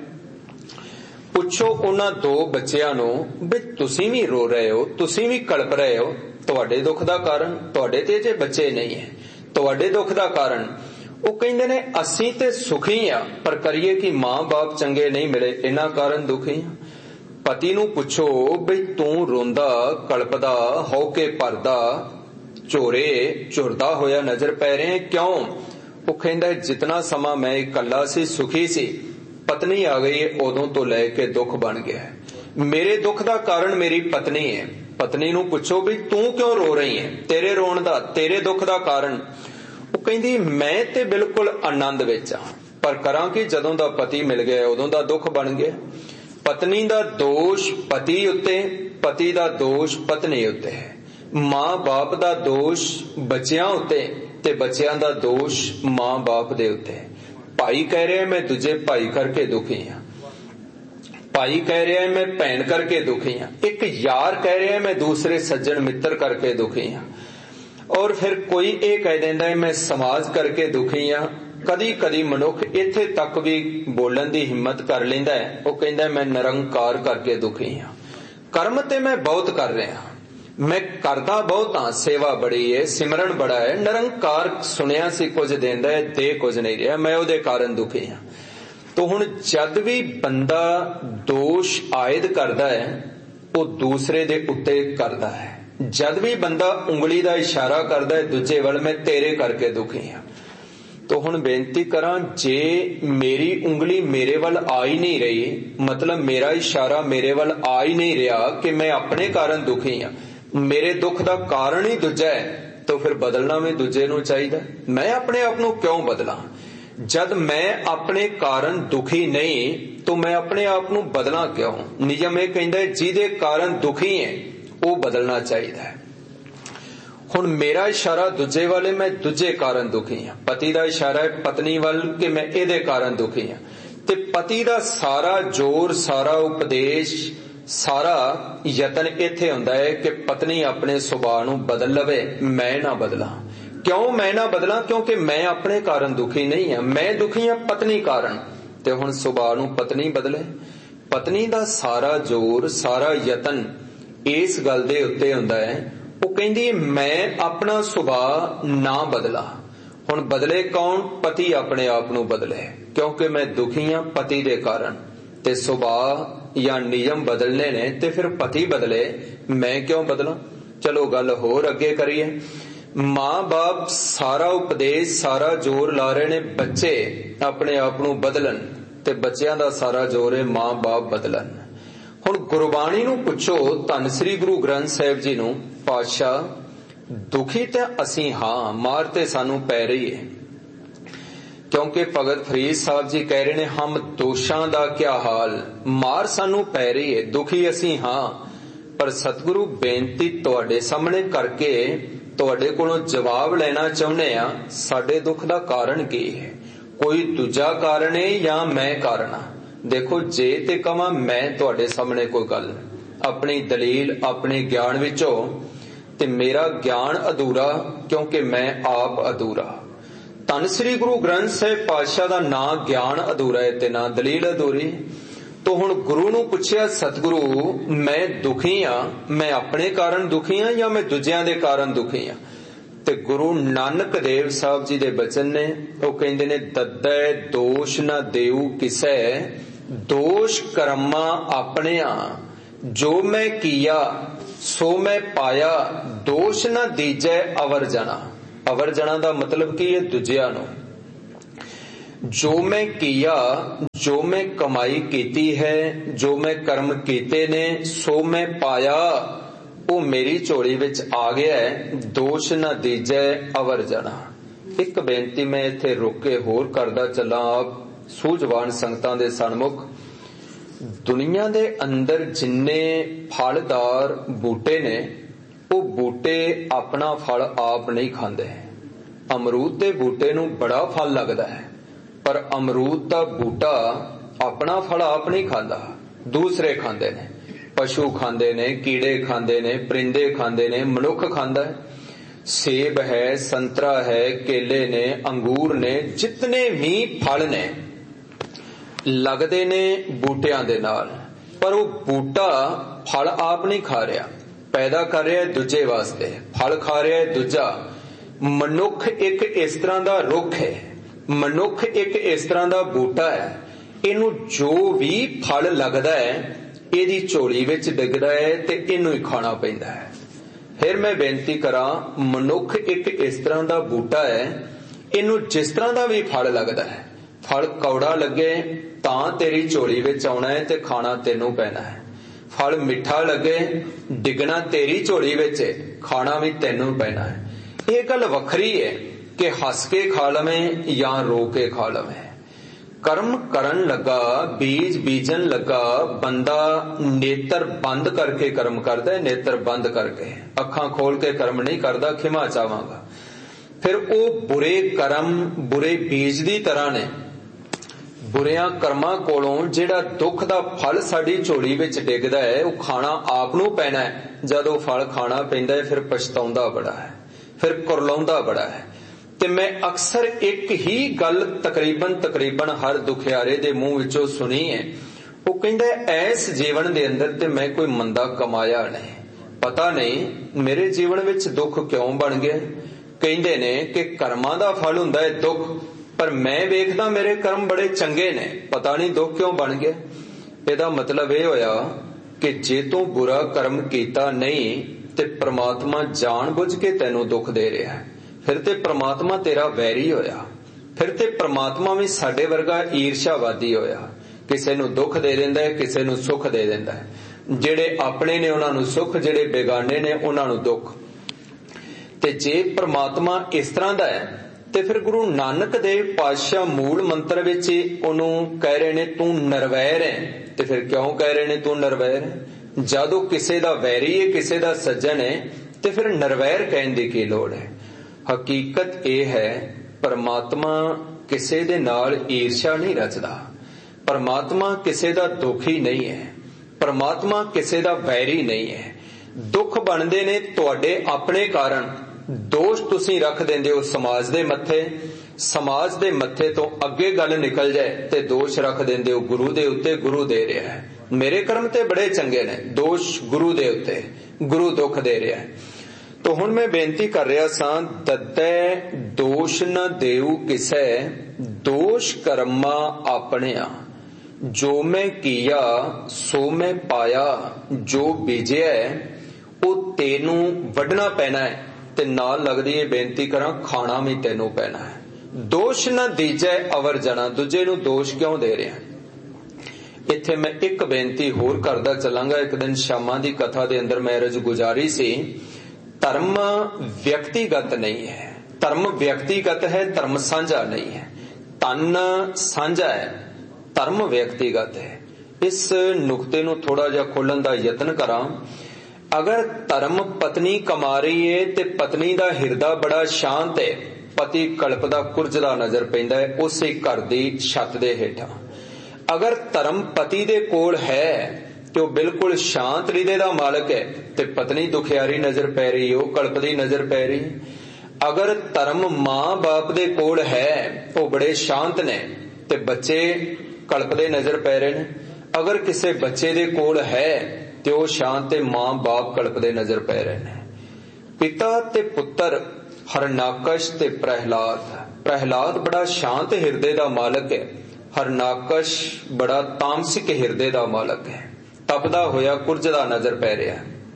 ਪੁੱਛੋ ਉਹਨਾਂ ਦੋ ਬੱਚਿਆਂ ਨੂੰ ਵੀ ਤੁਸੀਂ ਵੀ ਰੋ ਰਹੇ ਹੋ, ਤੁਸੀਂ ਵੀ ਕਲਪ ਰਹੇ ਹੋ, ਤੁਹਾਡੇ ਦੁੱਖ ਦਾ ਕਾਰਨ? ਤੁਹਾਡੇ ਤੇ ਜੇ ਬੱਚੇ ਨਹੀਂ ਹੈ, ਤੁਹਾਡੇ ਦੁੱਖ ਦਾ ਕਾਰਨ? ਉਹ ਕਹਿੰਦੇ ਨੇ ਅਸੀਂ ਤੇ ਸੁਖੀ ਆ, ਪਰ ਕਰੀਏ ਕਿ ਮਾਂ ਬਾਪ ਚੰਗੇ ਨਹੀਂ ਮਿਲੇ, ਇਹਨਾਂ ਕਾਰਨ ਦੁਖੀ ਆ। ਪਤੀ ਨੂੰ ਪੁੱਛੋ ਬਈ ਤੂੰ ਰੋਂਦਾ, ਕਲਪਦਾ, ਹੋ ਕੇ ਭਰਦਾ, ਝੋਰੇ ਝੁਰਦਾ ਹੋਇਆ ਨਜ਼ਰ ਪੈ ਰਹੇ ਕਿਉਂ? ਉਹ ਕਹਿੰਦਾ ਜਿਤਨਾ ਸਮਾਂ ਮੈਂ ਇਕੱਲਾ ਸੀ, ਸੁਖੀ ਸੀ, ਪਤਨੀ ਆ ਗਈ, ਉਦੋਂ ਤੋਂ ਲੈ ਕੇ ਦੁੱਖ ਬਣ ਗਿਆ। ਮੇਰੇ ਦੁੱਖ ਦਾ ਕਾਰਨ ਮੇਰੀ ਪਤਨੀ ਹੈ। ਪਤਨੀ ਨੂੰ ਪੁੱਛੋ ਵੀ ਤੂੰ ਕਿਉਂ ਰੋ ਰਹੀ ਹੈ? ਤੇਰੇ ਰੋਣ ਦਾ, ਤੇਰੇ ਦੁੱਖ ਦਾ ਕਾਰਨ? ਉਹ ਕਹਿੰਦੀ ਮੈਂ ਤੇ ਬਿਲਕੁਲ ਆਨੰਦ ਵਿੱਚ ਆ, ਪਰ ਕਰਾਂ ਕਿ ਜਦੋਂ ਦਾ ਪਤੀ ਮਿਲ ਗਿਆ ਉਦੋਂ ਦਾ ਦੁੱਖ ਬਣ ਗਿਆ। ਪਤਨੀ ਦਾ ਦੋਸ਼ ਪਤੀ ਉੱਤੇ, ਪਤੀ ਦਾ ਦੋਸ਼ ਪਤਨੀ ਉੱਤੇ ਹੈ। ਮਾਂ ਬਾਪ ਦਾ ਦੋਸ਼ ਬੱਚਿਆਂ ਉੱਤੇ ਤੇ ਬੱਚਿਆਂ ਦਾ ਦੋਸ਼ ਮਾਂ ਬਾਪ ਦੇ ਉੱਤੇ। ਭਾਈ ਕਹਿ ਰਿਹਾ ਮੈਂ ਦੂਜੇ ਭਾਈ ਕਰਕੇ ਦੁਖੀ ਹਾਂ, ਭਾਈ ਕਹਿ ਰਿਹਾ ਮੈਂ ਭੈਣ ਕਰਕੇ ਦੁਖੀ ਹਾਂ, ਇੱਕ ਯਾਰ ਕਹਿ ਰਿਹਾ ਮੈਂ ਦੂਸਰੇ ਸੱਜਣ ਮਿੱਤਰ ਕਰਕੇ ਦੁਖੀ ਹਾਂ, ਔਰ ਫਿਰ ਕੋਈ ਇਹ ਕਹਿ ਦਿੰਦਾ ਹੈ ਮੈਂ ਸਮਾਜ ਕਰਕੇ ਦੁਖੀ ਹਾਂ। ਕਦੀ ਕਦੀ ਮਨੁੱਖ ਇੱਥੇ ਤੱਕ ਵੀ ਬੋਲਣ ਦੀ ਹਿੰਮਤ ਕਰ ਲੈਂਦਾ ਹੈ, ਉਹ ਕਹਿੰਦਾ ਮੈਂ ਨਿਰੰਕਾਰ ਕਰਕੇ ਦੁਖੀ ਹਾਂ। ਕਰਮ ਤੇ ਮੈਂ ਬਹੁਤ ਕਰ ਰਿਹਾ, ਮੈਂ ਕਰਦਾ ਬਹੁਤ ਹਾਂ, ਸੇਵਾ ਬੜੀ ਹੈ, ਸਿਮਰਨ ਬੜਾ ਹੈ, ਨਿਰੰਕਾਰ ਸੁਣਿਆ ਸੀ ਕੁਝ ਦਿੰਦਾ ਹੈ, ਦੇ ਕੁਝ ਨਹੀਂ ਰਿਹਾ, ਮੈਂ ਉਹਦੇ ਕਾਰਨ ਦੁਖੀ ਹਾਂ। ਤੋ ਹੁਣ ਜਦ ਵੀ ਬੰਦਾ ਦੋਸ਼ ਆਇਦ ਕਰਦਾ ਹੈ, ਉਹ ਦੂਸਰੇ ਦੇ ਉੱਤੇ ਕਰਦਾ ਹੈ। ਜਦ ਵੀ ਬੰਦਾ ਉਂਗਲੀ ਦਾ ਇਸ਼ਾਰਾ ਕਰਦਾ ਹੈ ਦੂਜੇ ਵੱਲ, ਮੈਂ ਤੇਰੇ ਕਰਕੇ ਦੁਖੀ ਹਾਂ। ਤੋ ਹੁਣ ਬੇਨਤੀ ਕਰਾਂ, ਜੇ ਮੇਰੀ ਉਂਗਲੀ ਮੇਰੇ ਵੱਲ ਆ ਹੀ ਨਹੀਂ ਰਹੀ, ਮਤਲਬ ਮੇਰਾ ਇਸ਼ਾਰਾ ਮੇਰੇ ਵੱਲ ਆ ਹੀ ਨਹੀਂ ਰਿਹਾ ਕਿ ਮੈਂ ਆਪਣੇ ਕਾਰਨ ਦੁਖੀ ਹਾਂ, ਮੇਰੇ ਦੁੱਖ ਦਾ ਕਾਰਨ ਹੀ ਦੂਜਾ ਹੈ, ਤਾਂ ਫਿਰ ਬਦਲਣਾ ਵੀ ਦੂਜੇ ਨੂੰ ਚਾਹੀਦਾ। ਮੈਂ ਆਪਣੇ ਆਪ ਨੂੰ ਕਿਉਂ ਬਦਲਾਂ? ਜਦ ਮੈਂ ਆਪਣੇ ਕਾਰਨ ਦੁਖੀ ਨਹੀਂ ਤਾਂ ਮੈਂ ਆਪਣੇ ਆਪ ਨੂੰ ਬਦਲਾਂ ਕਿਉਂ? ਨਿਯਮ ਇਹ ਕਹਿੰਦਾ ਜਿਹਦੇ ਕਾਰਨ ਦੁਖੀ ਹੈ ਉਹ ਬਦਲਣਾ ਚਾਹੀਦਾ ਹੈ। ਹੁਣ ਮੇਰਾ ਇਸ਼ਾਰਾ ਦੂਜੇ ਵਾਲੇ, ਮੈਂ ਦੂਜੇ ਕਾਰਨ ਦੁਖੀ ਹਾਂ। ਪਤੀ ਦਾ ਇਸ਼ਾਰਾ ਹੈ ਪਤਨੀ ਵੱਲ ਕਿ ਮੈਂ ਇਹਦੇ ਕਾਰਨ ਦੁਖੀ ਹਾਂ, ਤੇ ਪਤੀ ਦਾ ਸਾਰਾ ਜ਼ੋਰ, ਸਾਰਾ ਉਪਦੇਸ਼, ਸਾਰਾ ਯਤਨ ਇੱਥੇ ਹੁੰਦਾ ਹੈ ਕਿ ਪਤਨੀ ਆਪਣੇ ਸੁਭਾਅ ਨੂੰ ਬਦਲ ਲਵੇ, ਮੈਂ ਨਾ ਬਦਲਾਂ। ਕਿਉਂ ਮੈਂ ਨਾ ਬਦਲਾਂ? ਕਿਉਂਕਿ ਮੈਂ ਆਪਣੇ ਕਾਰਨ ਦੁਖੀ ਨਹੀਂ ਹਾਂ, ਮੈਂ ਦੁਖੀ ਹਾਂ ਪਤਨੀ ਕਾਰਨ। ਤੇ ਹੁਣ ਸੁਭਾਅ ਨੂੰ ਪਤਨੀ ਬਦਲੇ। ਪਤਨੀ ਦਾ ਸਾਰਾ ਜ਼ੋਰ, ਸਾਰਾ ਯਤਨ ਇਸ ਗੱਲ ਦੇ ਉੱਤੇ ਹੁੰਦਾ ਹੈ, ਉਹ ਕਹਿੰਦੀ ਮੈਂ ਆਪਣਾ ਸੁਭਾਅ ਨਾ ਬਦਲਾ। ਹੁਣ ਬਦਲੇ ਕੌਣ? ਪਤੀ ਆਪਣੇ ਆਪ ਨੂੰ ਬਦਲੇ, ਕਿਉਂਕਿ ਮੈਂ ਦੁਖੀ ਹਾਂ ਪਤੀ ਦੇ ਕਾਰਨ। ਤੇ ਸੁਭਾਅ ਜਾਂ ਨਿਯਮ ਬਦਲਨੇ ਨੇ ਤੇ ਫਿਰ ਪਤੀ ਬਦਲੇ, ਮੈਂ ਕਿਉਂ ਬਦਲਾਂ? ਚਲੋ ਗੱਲ ਹੋਰ ਅੱਗੇ ਕਰੀਏ। ਮਾਂ ਬਾਪ ਸਾਰਾ ਉਪਦੇਸ਼, ਸਾਰਾ ਜ਼ੋਰ ਲਾ ਰਹੇ ਨੇ ਬੱਚੇ ਆਪਣੇ ਆਪ ਨੂੰ ਬਦਲਣ, ਤੇ ਬੱਚਿਆਂ ਦਾ ਸਾਰਾ ਜ਼ੋਰ ਹੈ ਮਾਂ ਬਾਪ ਬਦਲਣ। ਹੁਣ ਗੁਰਬਾਣੀ ਨੂੰ ਪੁੱਛੋ, ਧੰਨ ਸ੍ਰੀ ਗੁਰੂ ਗ੍ਰੰਥ ਸਾਹਿਬ ਜੀ ਨੂੰ, ਪਾਤਸ਼ਾਹ ਦੁਖੀ ਤਾਂ ਅਸੀਂ ਹਾਂ, ਮਾਰ ਤੇ ਸਾਨੂੰ ਪੈ ਰਹੀ ਹੈ। ਕਿਉਂਕਿ ਭਗਤ ਫਰੀਦ ਸਾਹਿਬ ਜੀ ਕਹਿ ਰਹੇ ਨੇ ਹਮ ਦੋਸ਼ਾਂ ਦਾ ਕਿਆ ਹਾਲ, ਮਾਰ ਸਾਨੂੰ ਪੈ ਰਹੀ ਹੈ, ਦੁਖੀ ਅਸੀਂ ਹਾਂ। ਪਰ ਸਤਿਗੁਰੂ ਬੇਨਤੀ ਤੁਹਾਡੇ ਸਾਹਮਣੇ ਕਰਕੇ ਤੁਹਾਡੇ ਕੋਲੋਂ ਜਵਾਬ ਲੈਣਾ ਚਾਹੁੰਦੇ ਆ, ਸਾਡੇ ਦੁੱਖ ਦਾ ਕਾਰਨ ਕੀ ਹੈ? ਕੋਈ ਦੂਜਾ ਕਾਰਨ ਹੈ ਜਾਂ ਮੈਂ ਕਾਰਨ ਆ? ਦੇਖੋ ਜੇ ਤੇ ਕਵਾਂ ਮੈਂ ਤੁਹਾਡੇ ਸਾਹਮਣੇ ਕੋਈ ਗੱਲ, ਆਪਣੀ ਦਲੀਲ ਆਪਣੇ ਗਿਆਨ ਵਿੱਚੋਂ, ਤੇ ਮੇਰਾ ਗਿਆਨ ਅਧੂਰਾ, ਕਿਉਂਕਿ ਮੈਂ ਆਪ ਅਧੂਰਾ। ਧੰਨ ਸ੍ਰੀ ਗੁਰੂ ਗ੍ਰੰਥ ਸਾਹਿਬ ਪਾਤਸ਼ਾਹ ਦਾ ਨਾ ਗਿਆਨ ਅਧੂਰਾ ਹੈ ਤੇ ਨਾ ਦਲੀਲ ਅਧੂਰੀ। ਤੋ ਹੁਣ ਗੁਰੂ ਨੂੰ ਪੁੱਛਿਆ, ਸਤਿਗੁਰੂ ਮੈਂ ਦੁਖੀ ਹਾਂ, ਮੈਂ ਆਪਣੇ ਕਾਰਨ ਦੁਖੀ ਹਾਂ ਜਾਂ ਮੈਂ ਦੂਜਿਆਂ ਦੇ ਕਾਰਨ ਦੁਖੀ ਹਾਂ? ਤੇ ਗੁਰੂ ਨਾਨਕ ਦੇਵ ਸਾਹਿਬ ਜੀ ਦੇ ਬਚਨ ਨੇ, ਉਹ ਕਹਿੰਦੇ ਨੇ ਦੱਦੈ ਦੋਸ਼ ਨਾ ਦੇਉ ਕਿਸੈ, ਦੋਸ਼ ਕਰਮਾਂ ਆਪਣਿਆਂ जो मैं किया सो मैं पाया, दोष न दीजै अवर जना। अवर जना का मतलब की है दूजिया नूं। जो मैं किया, जो मैं कमाई कीती है, जो मैं कर्म कीते ने, सो मैं पाया, वो मेरी झोली विच आ गया है, दोष न दीजै अवर जना। एक बेनती मैं इत्थे रुक के होर करदा चला आप सूझवान संगतां दे सन्मुख। दुनिया दे अंदर जिन्ने फलदार बूटे ने, वो बूटे अपना फल आप नहीं खांदे। अमरूद दे बूटे नूं बड़ा फल लगदा है, पर अमरूद दा बूटा अपना फल आप नहीं खांदा, दूसरे खांदे ने। पशु खांदे ने, कीड़े खांदे ने, परिंदे खांदे ने, मनुख खांदा है। सेब है, संतरा है, केले ने, अंगूर ने, जितने भी फल ने लगदे ने बूटियां दे नाल, पर वो बूटा फल आप नहीं खा रहा, पैदा कर रहा है दूजे वास्ते, फल खा रहा है दूजा। मनुख एक इस तरह का रुख है, मनुख एक इस तरह का बूटा है, इनू जो भी फल लगदा है इहदी झोली विच डिगदा है ते इनू ही खाना पैंदा है। फिर मैं बेनती करा, मनुख एक इस तरह का बूटा है, इनू जिस तरह का भी फल लगदा है, फल कौड़ा लगे तां तेरी झोली विच आउणा है ते खाना तेनू पैना है। फल मिठा लगे डिगना तेरी झोली विच, खाना भी तेनू पैना है। ये गल वखरी है कि हस के खा लवें या रो के खा लवें। कर्म करन लगा, बीज बीजन लगा, बंदा नेत्र बंद करके कर्म करता है, नेत्र बंद करके, अखां खोल के कर्म नहीं करता, खिमा चावांगा। फिर वो बुरे कर्म बुरे बीज दी तरह ने, बुरियां कर्मां कोलों जिहड़ा दुख दा फल साडी झोली विच डिगदा है, वो खाना आप नूं पैना है। जदों फल खाना पैंदा है फिर पछताउंदा बड़ा है, फिर कुरलाउंदा बड़ा है। ते मैं अक्सर एक ही गल तकरीबन हर दुखियारे दे मुंह विचों सुनी है। वो कहंदा ऐस जीवन दे अंदर ते मैं कोई मंदा कमाया नहीं, पता नहीं मेरे जीवन विच दुख क्यों बन गया। कहंदे ने कि कर्मां दा फल हुंदा है दुख, पर मैं वेखदा मेरे कर्म बड़े चंगे ने, पता नहीं दुख क्यों बन गया। इहदा मतलब यह होया कि जे तू बुरा कर्म कीता नहीं ते परमात्मा जान बुझ के तैनू दुख दे रहा है, फिर ते परमात्मा तेरा वैरी होया, फिर ते परमात्मा भी साडे वर्गा ईर्ष्यावादी होया। किसे नू दुख दे देंदा है, किसे नू सुख दे देंदा है। जेड़े अपने ने उन्हां नू सुख, जेड़े बेगाने ने उन्हां नू दुख। ते जे परमात्मा इस तरह दा है ते फिर गुरु नानक देव पातशाह मूल मंत्र विच उन्होंने कह रहे ने तू नरवैर है। ते फिर क्यों कह रहे ने तू नरवैर है? जदों किसे दा वैरी है, किसे दा सज्जन है, ते फिर नरवैर कहने की की लोड़ है। हकीकत यह है परमात्मा किसे दे नाल ईर्ष्या नहीं रचदा, परमात्मा किसे दा दुखी नहीं है, परमात्मा किसे दा वैरी नहीं है। दुख बनदे ने तुहाडे अपने कारण, दोष तुसी रख देंदे हो समाज दे मत्थे, समाज दे मत्थे तो अगे गल निकल जाए ते दोष रख देंदे हो गुरु दे उत्ते, गुरु दे रहा है। मेरे कर्म ते बड़े चंगे ने, दोष गुरु दे उत्ते, गुरु दुख दे रहा है। तो हुण मैं बेनती कर रहा सां, दत्तै दोष न देऊ किसै, दोष कर्मा आपणिया, जो मैं किया सो मैं पाया, जो बीजिया वो तेनू वढना पैना है। ते नाल लगदी है बेनती करा, खाना भी तेनू पैना है। दोष न दीजै अवर जना, दूजे नू दोष क्यों दे रहे हैं? इत्थे मैं एक बेनती होर करदा चलांगा। एक दिन शामा दी कथा दे अंदर मैं अर्ज गुजारी सी, धर्म व्यक्तिगत नहीं है, धर्म व्यक्तिगत है, धर्म साझा नहीं है। तन साझा है, धर्म व्यक्तिगत है। इस नुकते नू थोड़ा जिहा खोलण दा यतन करा। अगर धर्म पत्नी कमा रही है ते पत्नी दा हिरदा बड़ा शांत है, पति कल्पदा कुरजदा नजर पैंदा है उसे घर दी छत दे हेठां। अगर धर्म पति दे कोल है तो बिल्कुल शांत हृदय दा मालक है, ते पत्नी दुखियारी नजर पै रही हो, कल्पदी नजर पै रही। अगर धर्म मां बाप दे कोल है वो बड़े शांत ने ते बच्चे कल्पदे नजर पै रहे ने। अगर किसे बच्चे दे कोल है ते वो शांत ते मां बाप कल्पदे नजर पै रहे ने। पिता ते पुत्र हरनाकश ते प्रहलाद, प्रहलाद बड़ा शांत हिरदे दा मालक है, हरनाकश बड़ा तामसिक हिरदे दा मालक है। ਤਪਦਾ ਹੋਇਆ ਕੁਰਜ ਦਾ ਨਜ਼ਰ ਪੈ ਰਿਹਾ।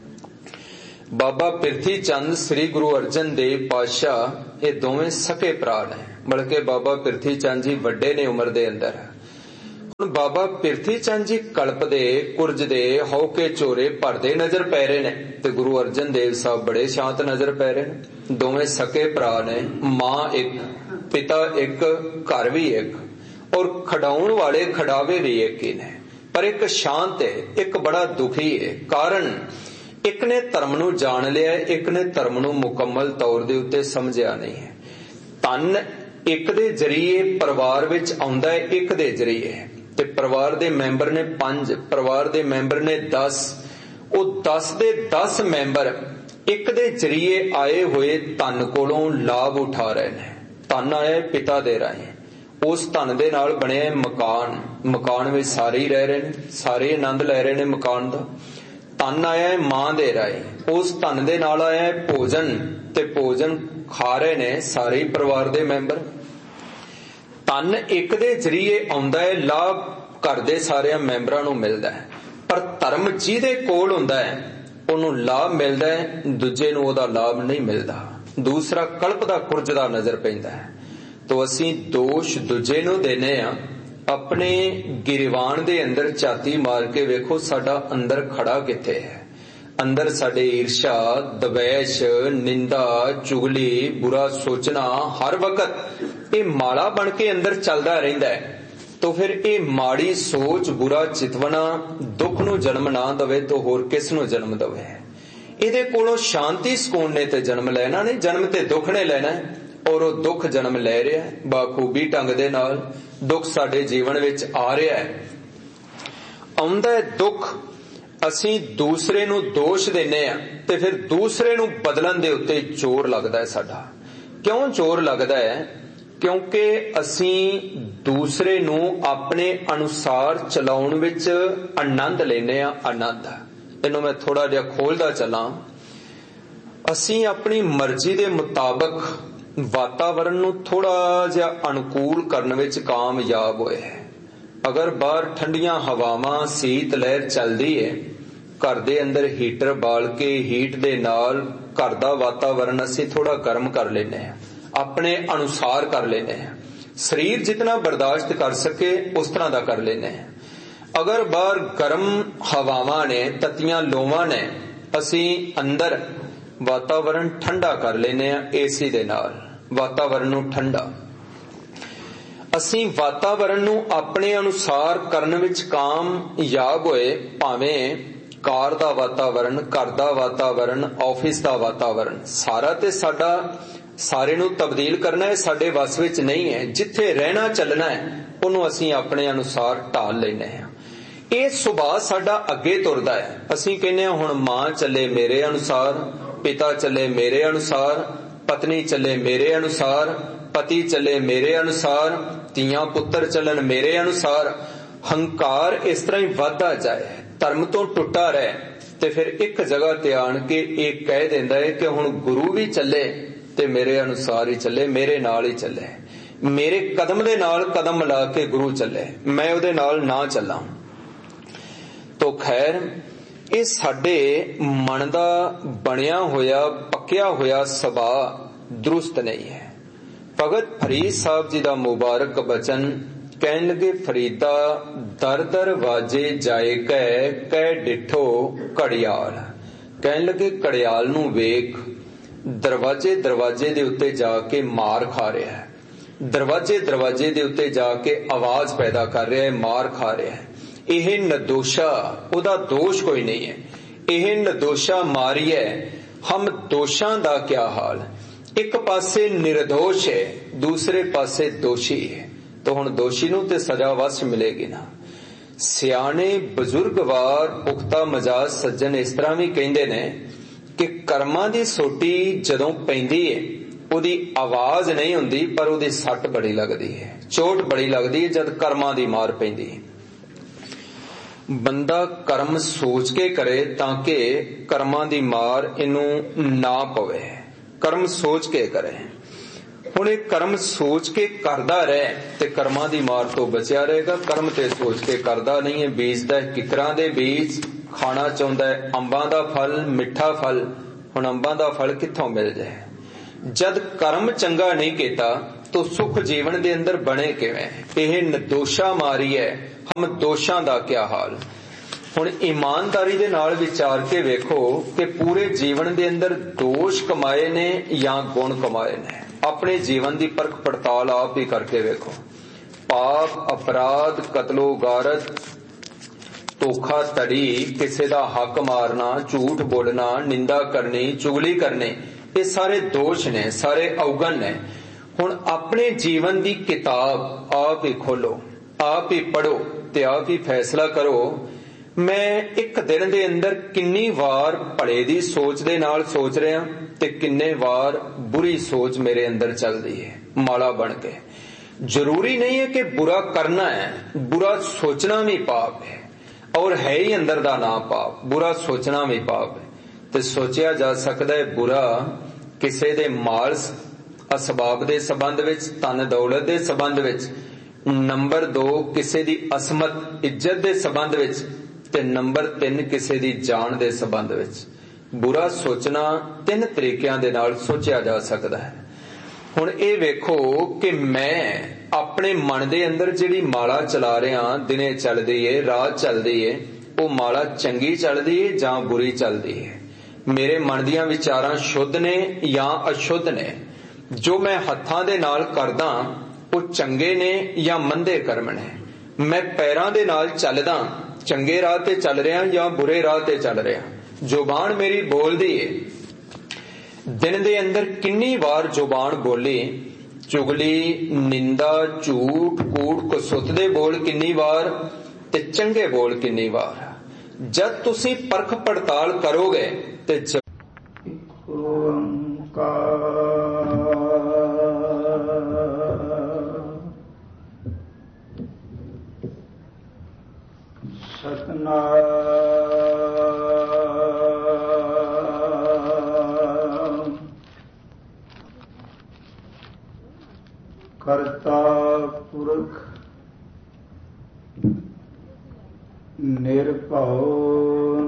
ਬਾਬਾ ਪਿਰਥੀ ਚੰਦ ਸ੍ਰੀ ਗੁਰੂ ਅਰਜਨ ਦੇਵ ਪਾਤਸ਼ਾਹ ਇਹ ਦੋਵੇਂ ਸਕੇ ਭਰਾ ਨੇ, ਬਲਕਿ ਬਾਬਾ ਪਿਰਥੀ ਚੰਦ ਜੀ ਵੱਡੇ ਨੇ ਉਮਰ ਦੇ ਅੰਦਰ। ਹੁਣ ਬਾਬਾ ਪਿਰਥੀ ਚੰਦ ਜੀ ਕਲਪਦੇ ਕੁਰਜ ਦੇ ਹੌਕੇ ਝੋਰੇ ਭਰਦੇ ਨਜ਼ਰ ਪੈ ਰਹੇ ਨੇ ਤੇ ਗੁਰੂ ਅਰਜਨ ਦੇਵ ਸਾਹਿਬ ਬੜੇ ਸ਼ਾਂਤ ਨਜ਼ਰ ਪੈ ਰਹੇ ਨੇ। ਦੋਵੇਂ ਸਕੇ ਭਰਾ ਨੇ, ਮਾਂ ਇੱਕ, ਪਿਤਾ ਇੱਕ, ਘਰ ਵੀ ਇੱਕ, ਔਰ ਖਡਾਉਣ ਵਾਲੇ ਖਡਾਵੇ ਵੀ ਇੱਕ ਹੀ ਨੇ। ਪਰ ਇੱਕ ਸ਼ਾਂਤ ਹੈ, ਇੱਕ ਬੜਾ ਦੁਖੀ ਹੈ। ਕਾਰਨ ਇੱਕ ਨੇ ਧਰਮ ਨੂੰ ਜਾਣ ਲਿਆ, ਇੱਕ ਨੇ ਧਰਮ ਨੂੰ ਮੁਕੰਮਲ ਤੌਰ ਦੇ ਉੱਤੇ ਸਮਝਿਆ ਨਹੀਂ ਹੈ। ਧਨ ਇੱਕ ਦੇ ਜ਼ਰੀਏ ਪਰਿਵਾਰ ਵਿੱਚ ਆਉਂਦਾ ਹੈ, ਇੱਕ ਦੇ ਜ਼ਰੀਏ, ਤੇ ਪਰਿਵਾਰ ਦੇ ਮੈਂਬਰ ਨੇ 5, ਪਰਿਵਾਰ ਦੇ ਮੈਂਬਰ ਨੇ 10, ਉਹ 10 ਦੇ 10 ਮੈਂਬਰ ਇੱਕ ਦੇ ਜ਼ਰੀਏ ਆਏ ਹੋਏ ਧਨ ਕੋਲੋਂ ਲਾਭ ਉਠਾ ਰਹੇ ਨੇ। ਧਨ ਆਇਆ ਪਿਤਾ ਦੇ ਰਾਹੀਂ, ਉਸ ਧਨ ਦੇ ਨਾਲ ਬਣਿਆ ਮਕਾਨ, ਮਕਾਨ ਵਿੱਚ ਸਾਰੇ ਹੀ ਰਹਿ ਰਹੇ ਨੇ, ਸਾਰੇ ਆਨੰਦ ਲੈ ਰਹੇ ਨੇ ਮਕਾਨ ਦਾ। ਧਨ ਆਇਆ ਹੈ ਮਾਂ ਦੇ ਰਾਹੀਂ, ਉਸ ਧਨ ਦੇ ਨਾਲ ਆਇਆ ਹੈ ਭੋਜਨ, ਤੇ ਭੋਜਨ ਖਾ ਰਹੇ ਨੇ ਸਾਰੇ ਹੀ ਪਰਿਵਾਰ ਦੇ ਮੈਂਬਰ। ਧਨ ਇੱਕ ਦੇ ਜ਼ਰੀਏ ਆਉਂਦਾ ਹੈ, ਲਾਭ ਘਰ ਦੇ ਸਾਰਿਆਂ ਮੈਂਬਰਾਂ ਨੂੰ ਮਿਲਦਾ ਹੈ। ਪਰ ਧਰਮ ਜਿਹਦੇ ਕੋਲ ਹੁੰਦਾ ਹੈ ਉਹਨੂੰ ਲਾਭ ਮਿਲਦਾ ਹੈ, ਦੂਜੇ ਨੂੰ ਉਹਦਾ ਲਾਭ ਨਹੀਂ ਮਿਲਦਾ। ਦੂਸਰਾ ਕਲਪਦਾ ਕੁਰਜ ਦਾ ਨਜ਼ਰ ਪੈਂਦਾ ਹੈ। ਤੋ ਅਸੀਂ ਦੋਸ਼ ਦੂਜੇ ਨੂੰ ਦੇਨੇ ਆ। ਆਪਣੇ ਗਿਰਵਾਨ ਦੇ ਅੰਦਰ ਝਾਤੀ ਮਾਰ ਕੇ ਵੇਖੋ ਸਾਡਾ ਅੰਦਰ ਖੜਾ ਕਿੱਥੇ ਹੈ। ਅੰਦਰ ਸਾਡੇ ਈਰਸ਼ਾ, ਦਵੈਸ਼, ਨਿੰਦਾ, ਚੁਗਲੀ, ਬੁਰਾ ਸੋਚਣਾ ਹਰ ਵਕਤ ਇਹ ਮਾਲਾ ਬਣ ਕੇ ਅੰਦਰ ਚੱਲਦਾ ਰਹਿੰਦਾ ਹੈ। तो फिर ये माड़ी सोच, बुरा चितवना दुख नूं जन्म ना दवे तो होर किस नूं जन्म दवे। इहदे कोलों शांति सुकून ने ते जन्म लेना नहीं, जन्म ते दुख ने लेना है। और वो दुख जन्म ले रहा है बाखूबी ढंग दे नाल। दुख साडे जीवन विच आ रहा है, आउंदा है दुख, असीं दूसरे नूं दोष देने आ ते फिर दूसरे नूं बदलन दे उत्ते जोर लगदा है साडा। क्यों जोर लगदा है? क्योंकि असीं दूसरे नूं अपने अनुसार चलाउण विच आनंद लेने आ। आनंद इहनूं मैं थोड़ा जिहा खोलदा चलां। असीं अपनी मर्जी दे मुताबक वातावरण नूं थोड़ा जिहा अनुकूल करन विच कामयाब होए। अगर बाहर ठंडियां हवावां, सीत लहर चलदी है, घर दे अंदर हीटर बाल के हीट दे नाल घर दा वातावरण असीं थोड़ा गर्म कर लेने हैं, अपने अनुसार कर लेने हैं। शरीर जितना बर्दाश्त कर सके उस तरह का कर लेने हैं। अगर बाहर गर्म हवावां ने, ततियां लोवां ने, असीं अंदर वातावरण ठंडा कर लेने हैं एसी दे नाल, वातावरण नूं ठंडा। असीं वातावरण नूं अपने अनुसार करन विच कामयाब होए, भावें कार दा वातावरण, घर दा वातावरण, ऑफिस दा वातावरण, सारा ते साडा सारे नूं तब्दील करना है साडे वस विच नहीं है। जिथे रहना चलना है उहनूं असीं अपने अनुसार ढाल लैने हैं। ये सुभाव साडा अगे तुरदा है। असीं कहने हुण मां चले मेरे अनुसार, पिता चले मेरे अनुसार, पत्नी चले मेरे अनुसार, पति चले मेरे अनुसार, धीआं पुत्तर चलन मेरे अनुसार। हंकार इस तरह ही वधदा जाए, धर्म तो टुटा रहे ते फिर एक जगह ते आण के एक कह दिंदा है कि हुण गुरु भी चले ते मेरे अनुसार ही चले, मेरे नाल ही चले, मेरे कदम दे नाल कदम मिला के गुरु चले, मैं उहदे नाल ना चलां। तो खैर ये साडे मन दा बनिया होया पक्या होया सुभाव दुरुस्त नहीं है। भगत फरीद साहब जी दा मुबारक बचन कहन लगे, फरीदा दर दर वाजे जाए कै डिठो घड़ियाल। कहन लगे घड़ियाल नूं वेख, दरवाजे दरवाजे दे उत्ते जाके मार खा रहा है, दरवाजे दरवाजे दे उत्ते जाके आवाज पैदा कर रहा है, मार खा रहा है। यह निर्दोषा, उहदा दोष कोई नहीं है, यह निर्दोषा मारी है। हम दोषां दा क्या हाल? एक पासे निर्दोष है, दूसरे पासे दोषी है। तो हुण दोषी नूं ते सजा वस मिलेगी ना। सियाणे बजुर्ग वार पुख्ता मजाज सज्जन इस तरह भी कहिंदे ने कि कर्मां दी सोटी जदों पैंदी है उहदी आवाज नहीं हुंदी, पर उहदी सट बड़ी लगदी है, चोट बड़ी लगदी है जद कर्मां दी मार पैंदी है। बंदा कर्म सोच के करे ताकि कर्मां दी मार इनू ना पवे, कर्म सोच के करे। ਹੁਣ ਇਹ ਕਰਮ ਸੋਚ ਕੇ ਕਰਦਾ ਰਹੇ ਤੇ ਕਰਮਾਂ ਦੀ ਮਾਰ ਤੋਂ ਬਚਿਆ ਰਹੇਗਾ। ਕਰਮ ਤੇ ਸੋਚ ਕੇ ਕਰਦਾ ਨਹੀਂ ਹੈ, ਬੀਜਦਾ ਕਿਕਰਾਂ ਦੇ ਬੀਜ, ਖਾਣਾ ਚਾਹੁੰਦਾ ਹੈ ਅੰਬਾਂ ਦਾ ਫਲ, ਮਿੱਠਾ ਫਲ। ਹੁਣ ਅੰਬਾਂ ਦਾ ਫਲ ਕਿੱਥੋਂ ਮਿਲ ਜਾਏ? ਜਦ ਕਰਮ ਚੰਗਾ ਨਹੀਂ ਕੀਤਾ ਤਾਂ ਸੁਖ ਜੀਵਨ ਦੇ ਅੰਦਰ ਬਣੇ ਕਿਵੇਂ? ਇਹ ਨਿਰਦੋਸ਼ਾ ਮਾਰੀ ਹੈ, ਹਮ ਦੋਸ਼ਾਂ ਦਾ ਕਿਆ ਹਾਲ। ਹੁਣ ਇਮਾਨਦਾਰੀ ਦੇ ਨਾਲ ਵਿਚਾਰ ਕੇ ਵੇਖੋ ਕਿ ਪੂਰੇ ਜੀਵਨ ਦੇ ਅੰਦਰ ਦੋਸ਼ ਕਮਾਏ ਨੇ ਜਾਂ ਗੁਣ ਕਮਾਏ ਨੇ। ਆਪਣੇ ਜੀਵਨ ਦੀ ਪਰਖ ਪੜਤਾਲ ਆਪ ਹੀ ਕਰਕੇ ਵੇਖੋ। ਪਾਪ, ਅਪਰਾਧ, ਕਤਲੋ ਗਾਰਤ, ਧੋਖਾ ਧੜੀ, ਕਿਸੇ ਦਾ ਹੱਕ ਮਾਰਨਾ, ਝੂਠ ਬੋਲਣਾ, ਨਿੰਦਾ ਕਰਨੀ, ਚੁਗਲੀ ਕਰਨੀ, ਇਹ ਸਾਰੇ ਦੋਸ਼ ਨੇ, ਸਾਰੇ ਅਵਗੁਣ ਨੇ। ਹੁਣ ਆਪਣੇ ਜੀਵਨ ਦੀ ਕਿਤਾਬ ਆਪ ਹੀ ਖੋਲੋ, ਆਪ ਹੀ ਪੜ੍ਹੋ ਤੇ ਆਪ ਹੀ ਫੈਸਲਾ ਕਰੋ, ਮੈਂ ਇੱਕ ਦਿਨ ਦੇ ਅੰਦਰ ਕਿੰਨੀ ਵਾਰ ਭਲੇ ਦੀ ਸੋਚ ਦੇ ਨਾਲ ਸੋਚ ਰਿਹਾ ਤੇ ਕਿੰਨੇ ਵਾਰ ਬੁਰੀ ਸੋਚ ਮੇਰੇ ਅੰਦਰ ਚੱਲਦੀ ਹੈ ਮਾਲਾ ਬਣ ਕੇ। ਜ਼ਰੂਰੀ ਨਹੀਂ ਹੈ ਕਿ ਬੁਰਾ ਕਰਨਾ ਹੈ, ਬੁਰਾ ਸੋਚਣਾ ਵੀ ਪਾਪ ਹੈ ਔਰ ਹੈ ਹੀ ਅੰਦਰ ਦਾ ਨਾ ਪਾਪ। ਬੁਰਾ ਸੋਚਣਾ ਵੀ ਪਾਪ ਹੈ ਤੇ ਸੋਚਿਆ ਜਾ ਸਕਦਾ ਹੈ ਬੁਰਾ ਕਿਸੇ ਦੇ ਮਾਲ ਅਸਬਾਬ ਦੇ ਸੰਬੰਧ ਵਿੱਚ, ਧਨ ਦੌਲਤ ਦੇ ਸੰਬੰਧ ਵਿੱਚ। ਨੰਬਰ 2 ਕਿਸੇ ਦੀ ਅਸਮਤ ਇੱਜ਼ਤ ਦੇ ਸੰਬੰਧ ਵਿੱਚ ਤੇ ਨੰਬਰ 3 ਕਿਸੇ ਦੀ ਜਾਨ ਦੇ ਸੰਬੰਧ ਵਿੱਚ। ਬੁਰਾ ਸੋਚਣਾ 3 ਤਰੀਕਿਆਂ ਦੇ ਨਾਲ ਸੋਚਿਆ ਜਾ ਸਕਦਾ ਹੈ। ਹੁਣ ਇਹ ਵੇਖੋ ਕਿ ਮੈਂ ਆਪਣੇ ਮਨ ਦੇ ਅੰਦਰ ਜਿਹੜੀ ਮਾਲਾ ਚਲਾ ਰਿਹਾ, ਦਿਨੇ ਚੱਲਦੀ ਏ, ਰਾਤ ਚੱਲਦੀ ਏ, ਉਹ ਮਾਲਾ ਚੰਗੀ ਚੱਲਦੀ ਏ ਜਾਂ ਬੁਰੀ ਚੱਲਦੀ ਏ? ਮੇਰੇ ਮਨ ਦੀਆਂ ਵਿਚਾਰਾਂ ਸ਼ੁੱਧ ਨੇ ਜਾਂ ਅਸ਼ੁੱਧ ਨੇ? ਜੋ ਮੈਂ ਹੱਥਾਂ ਦੇ ਨਾਲ ਕਰਦਾ ਉਹ ਚੰਗੇ ਨੇ ਜਾਂ ਮੰਦੇ ਕਰਮ ਨੇ? ਮੈਂ ਪੈਰਾਂ ਦੇ ਨਾਲ ਚੱਲਦਾ, ਚੰਗੇ ਰਾਹ ਤੇ ਚੱਲ ਰਿਹਾ ਜਾਂ ਬੁਰੇ ਰਾਹ ਤੇ ਚੱਲ ਰਿਹਾ? ਜ਼ੁਬਾਨ ਮੇਰੀ ਬੋਲਦੀ ਏ, ਦਿਨ ਦੇ ਅੰਦਰ ਕਿੰਨੀ ਵਾਰ ਜ਼ੁਬਾਨ ਬੋਲੀ? ਚੁਗਲੀ, ਨਿੰਦਾ, ਝੂਠ, ਕੂੜ, ਕਸੁੱਤ ਦੇ ਬੋਲ ਕਿੰਨੀ ਵਾਰ ਤੇ ਚੰਗੇ ਬੋਲ ਕਿੰਨੀ ਵਾਰ? ਜਦ ਤੁਸੀਂ ਪਰਖ ਪੜਤਾਲ ਕਰੋਗੇ ਤੇ ਸਤਨਾਮ ਕਰਤਾ ਪੁਰਖ ਨਿਰਭਉ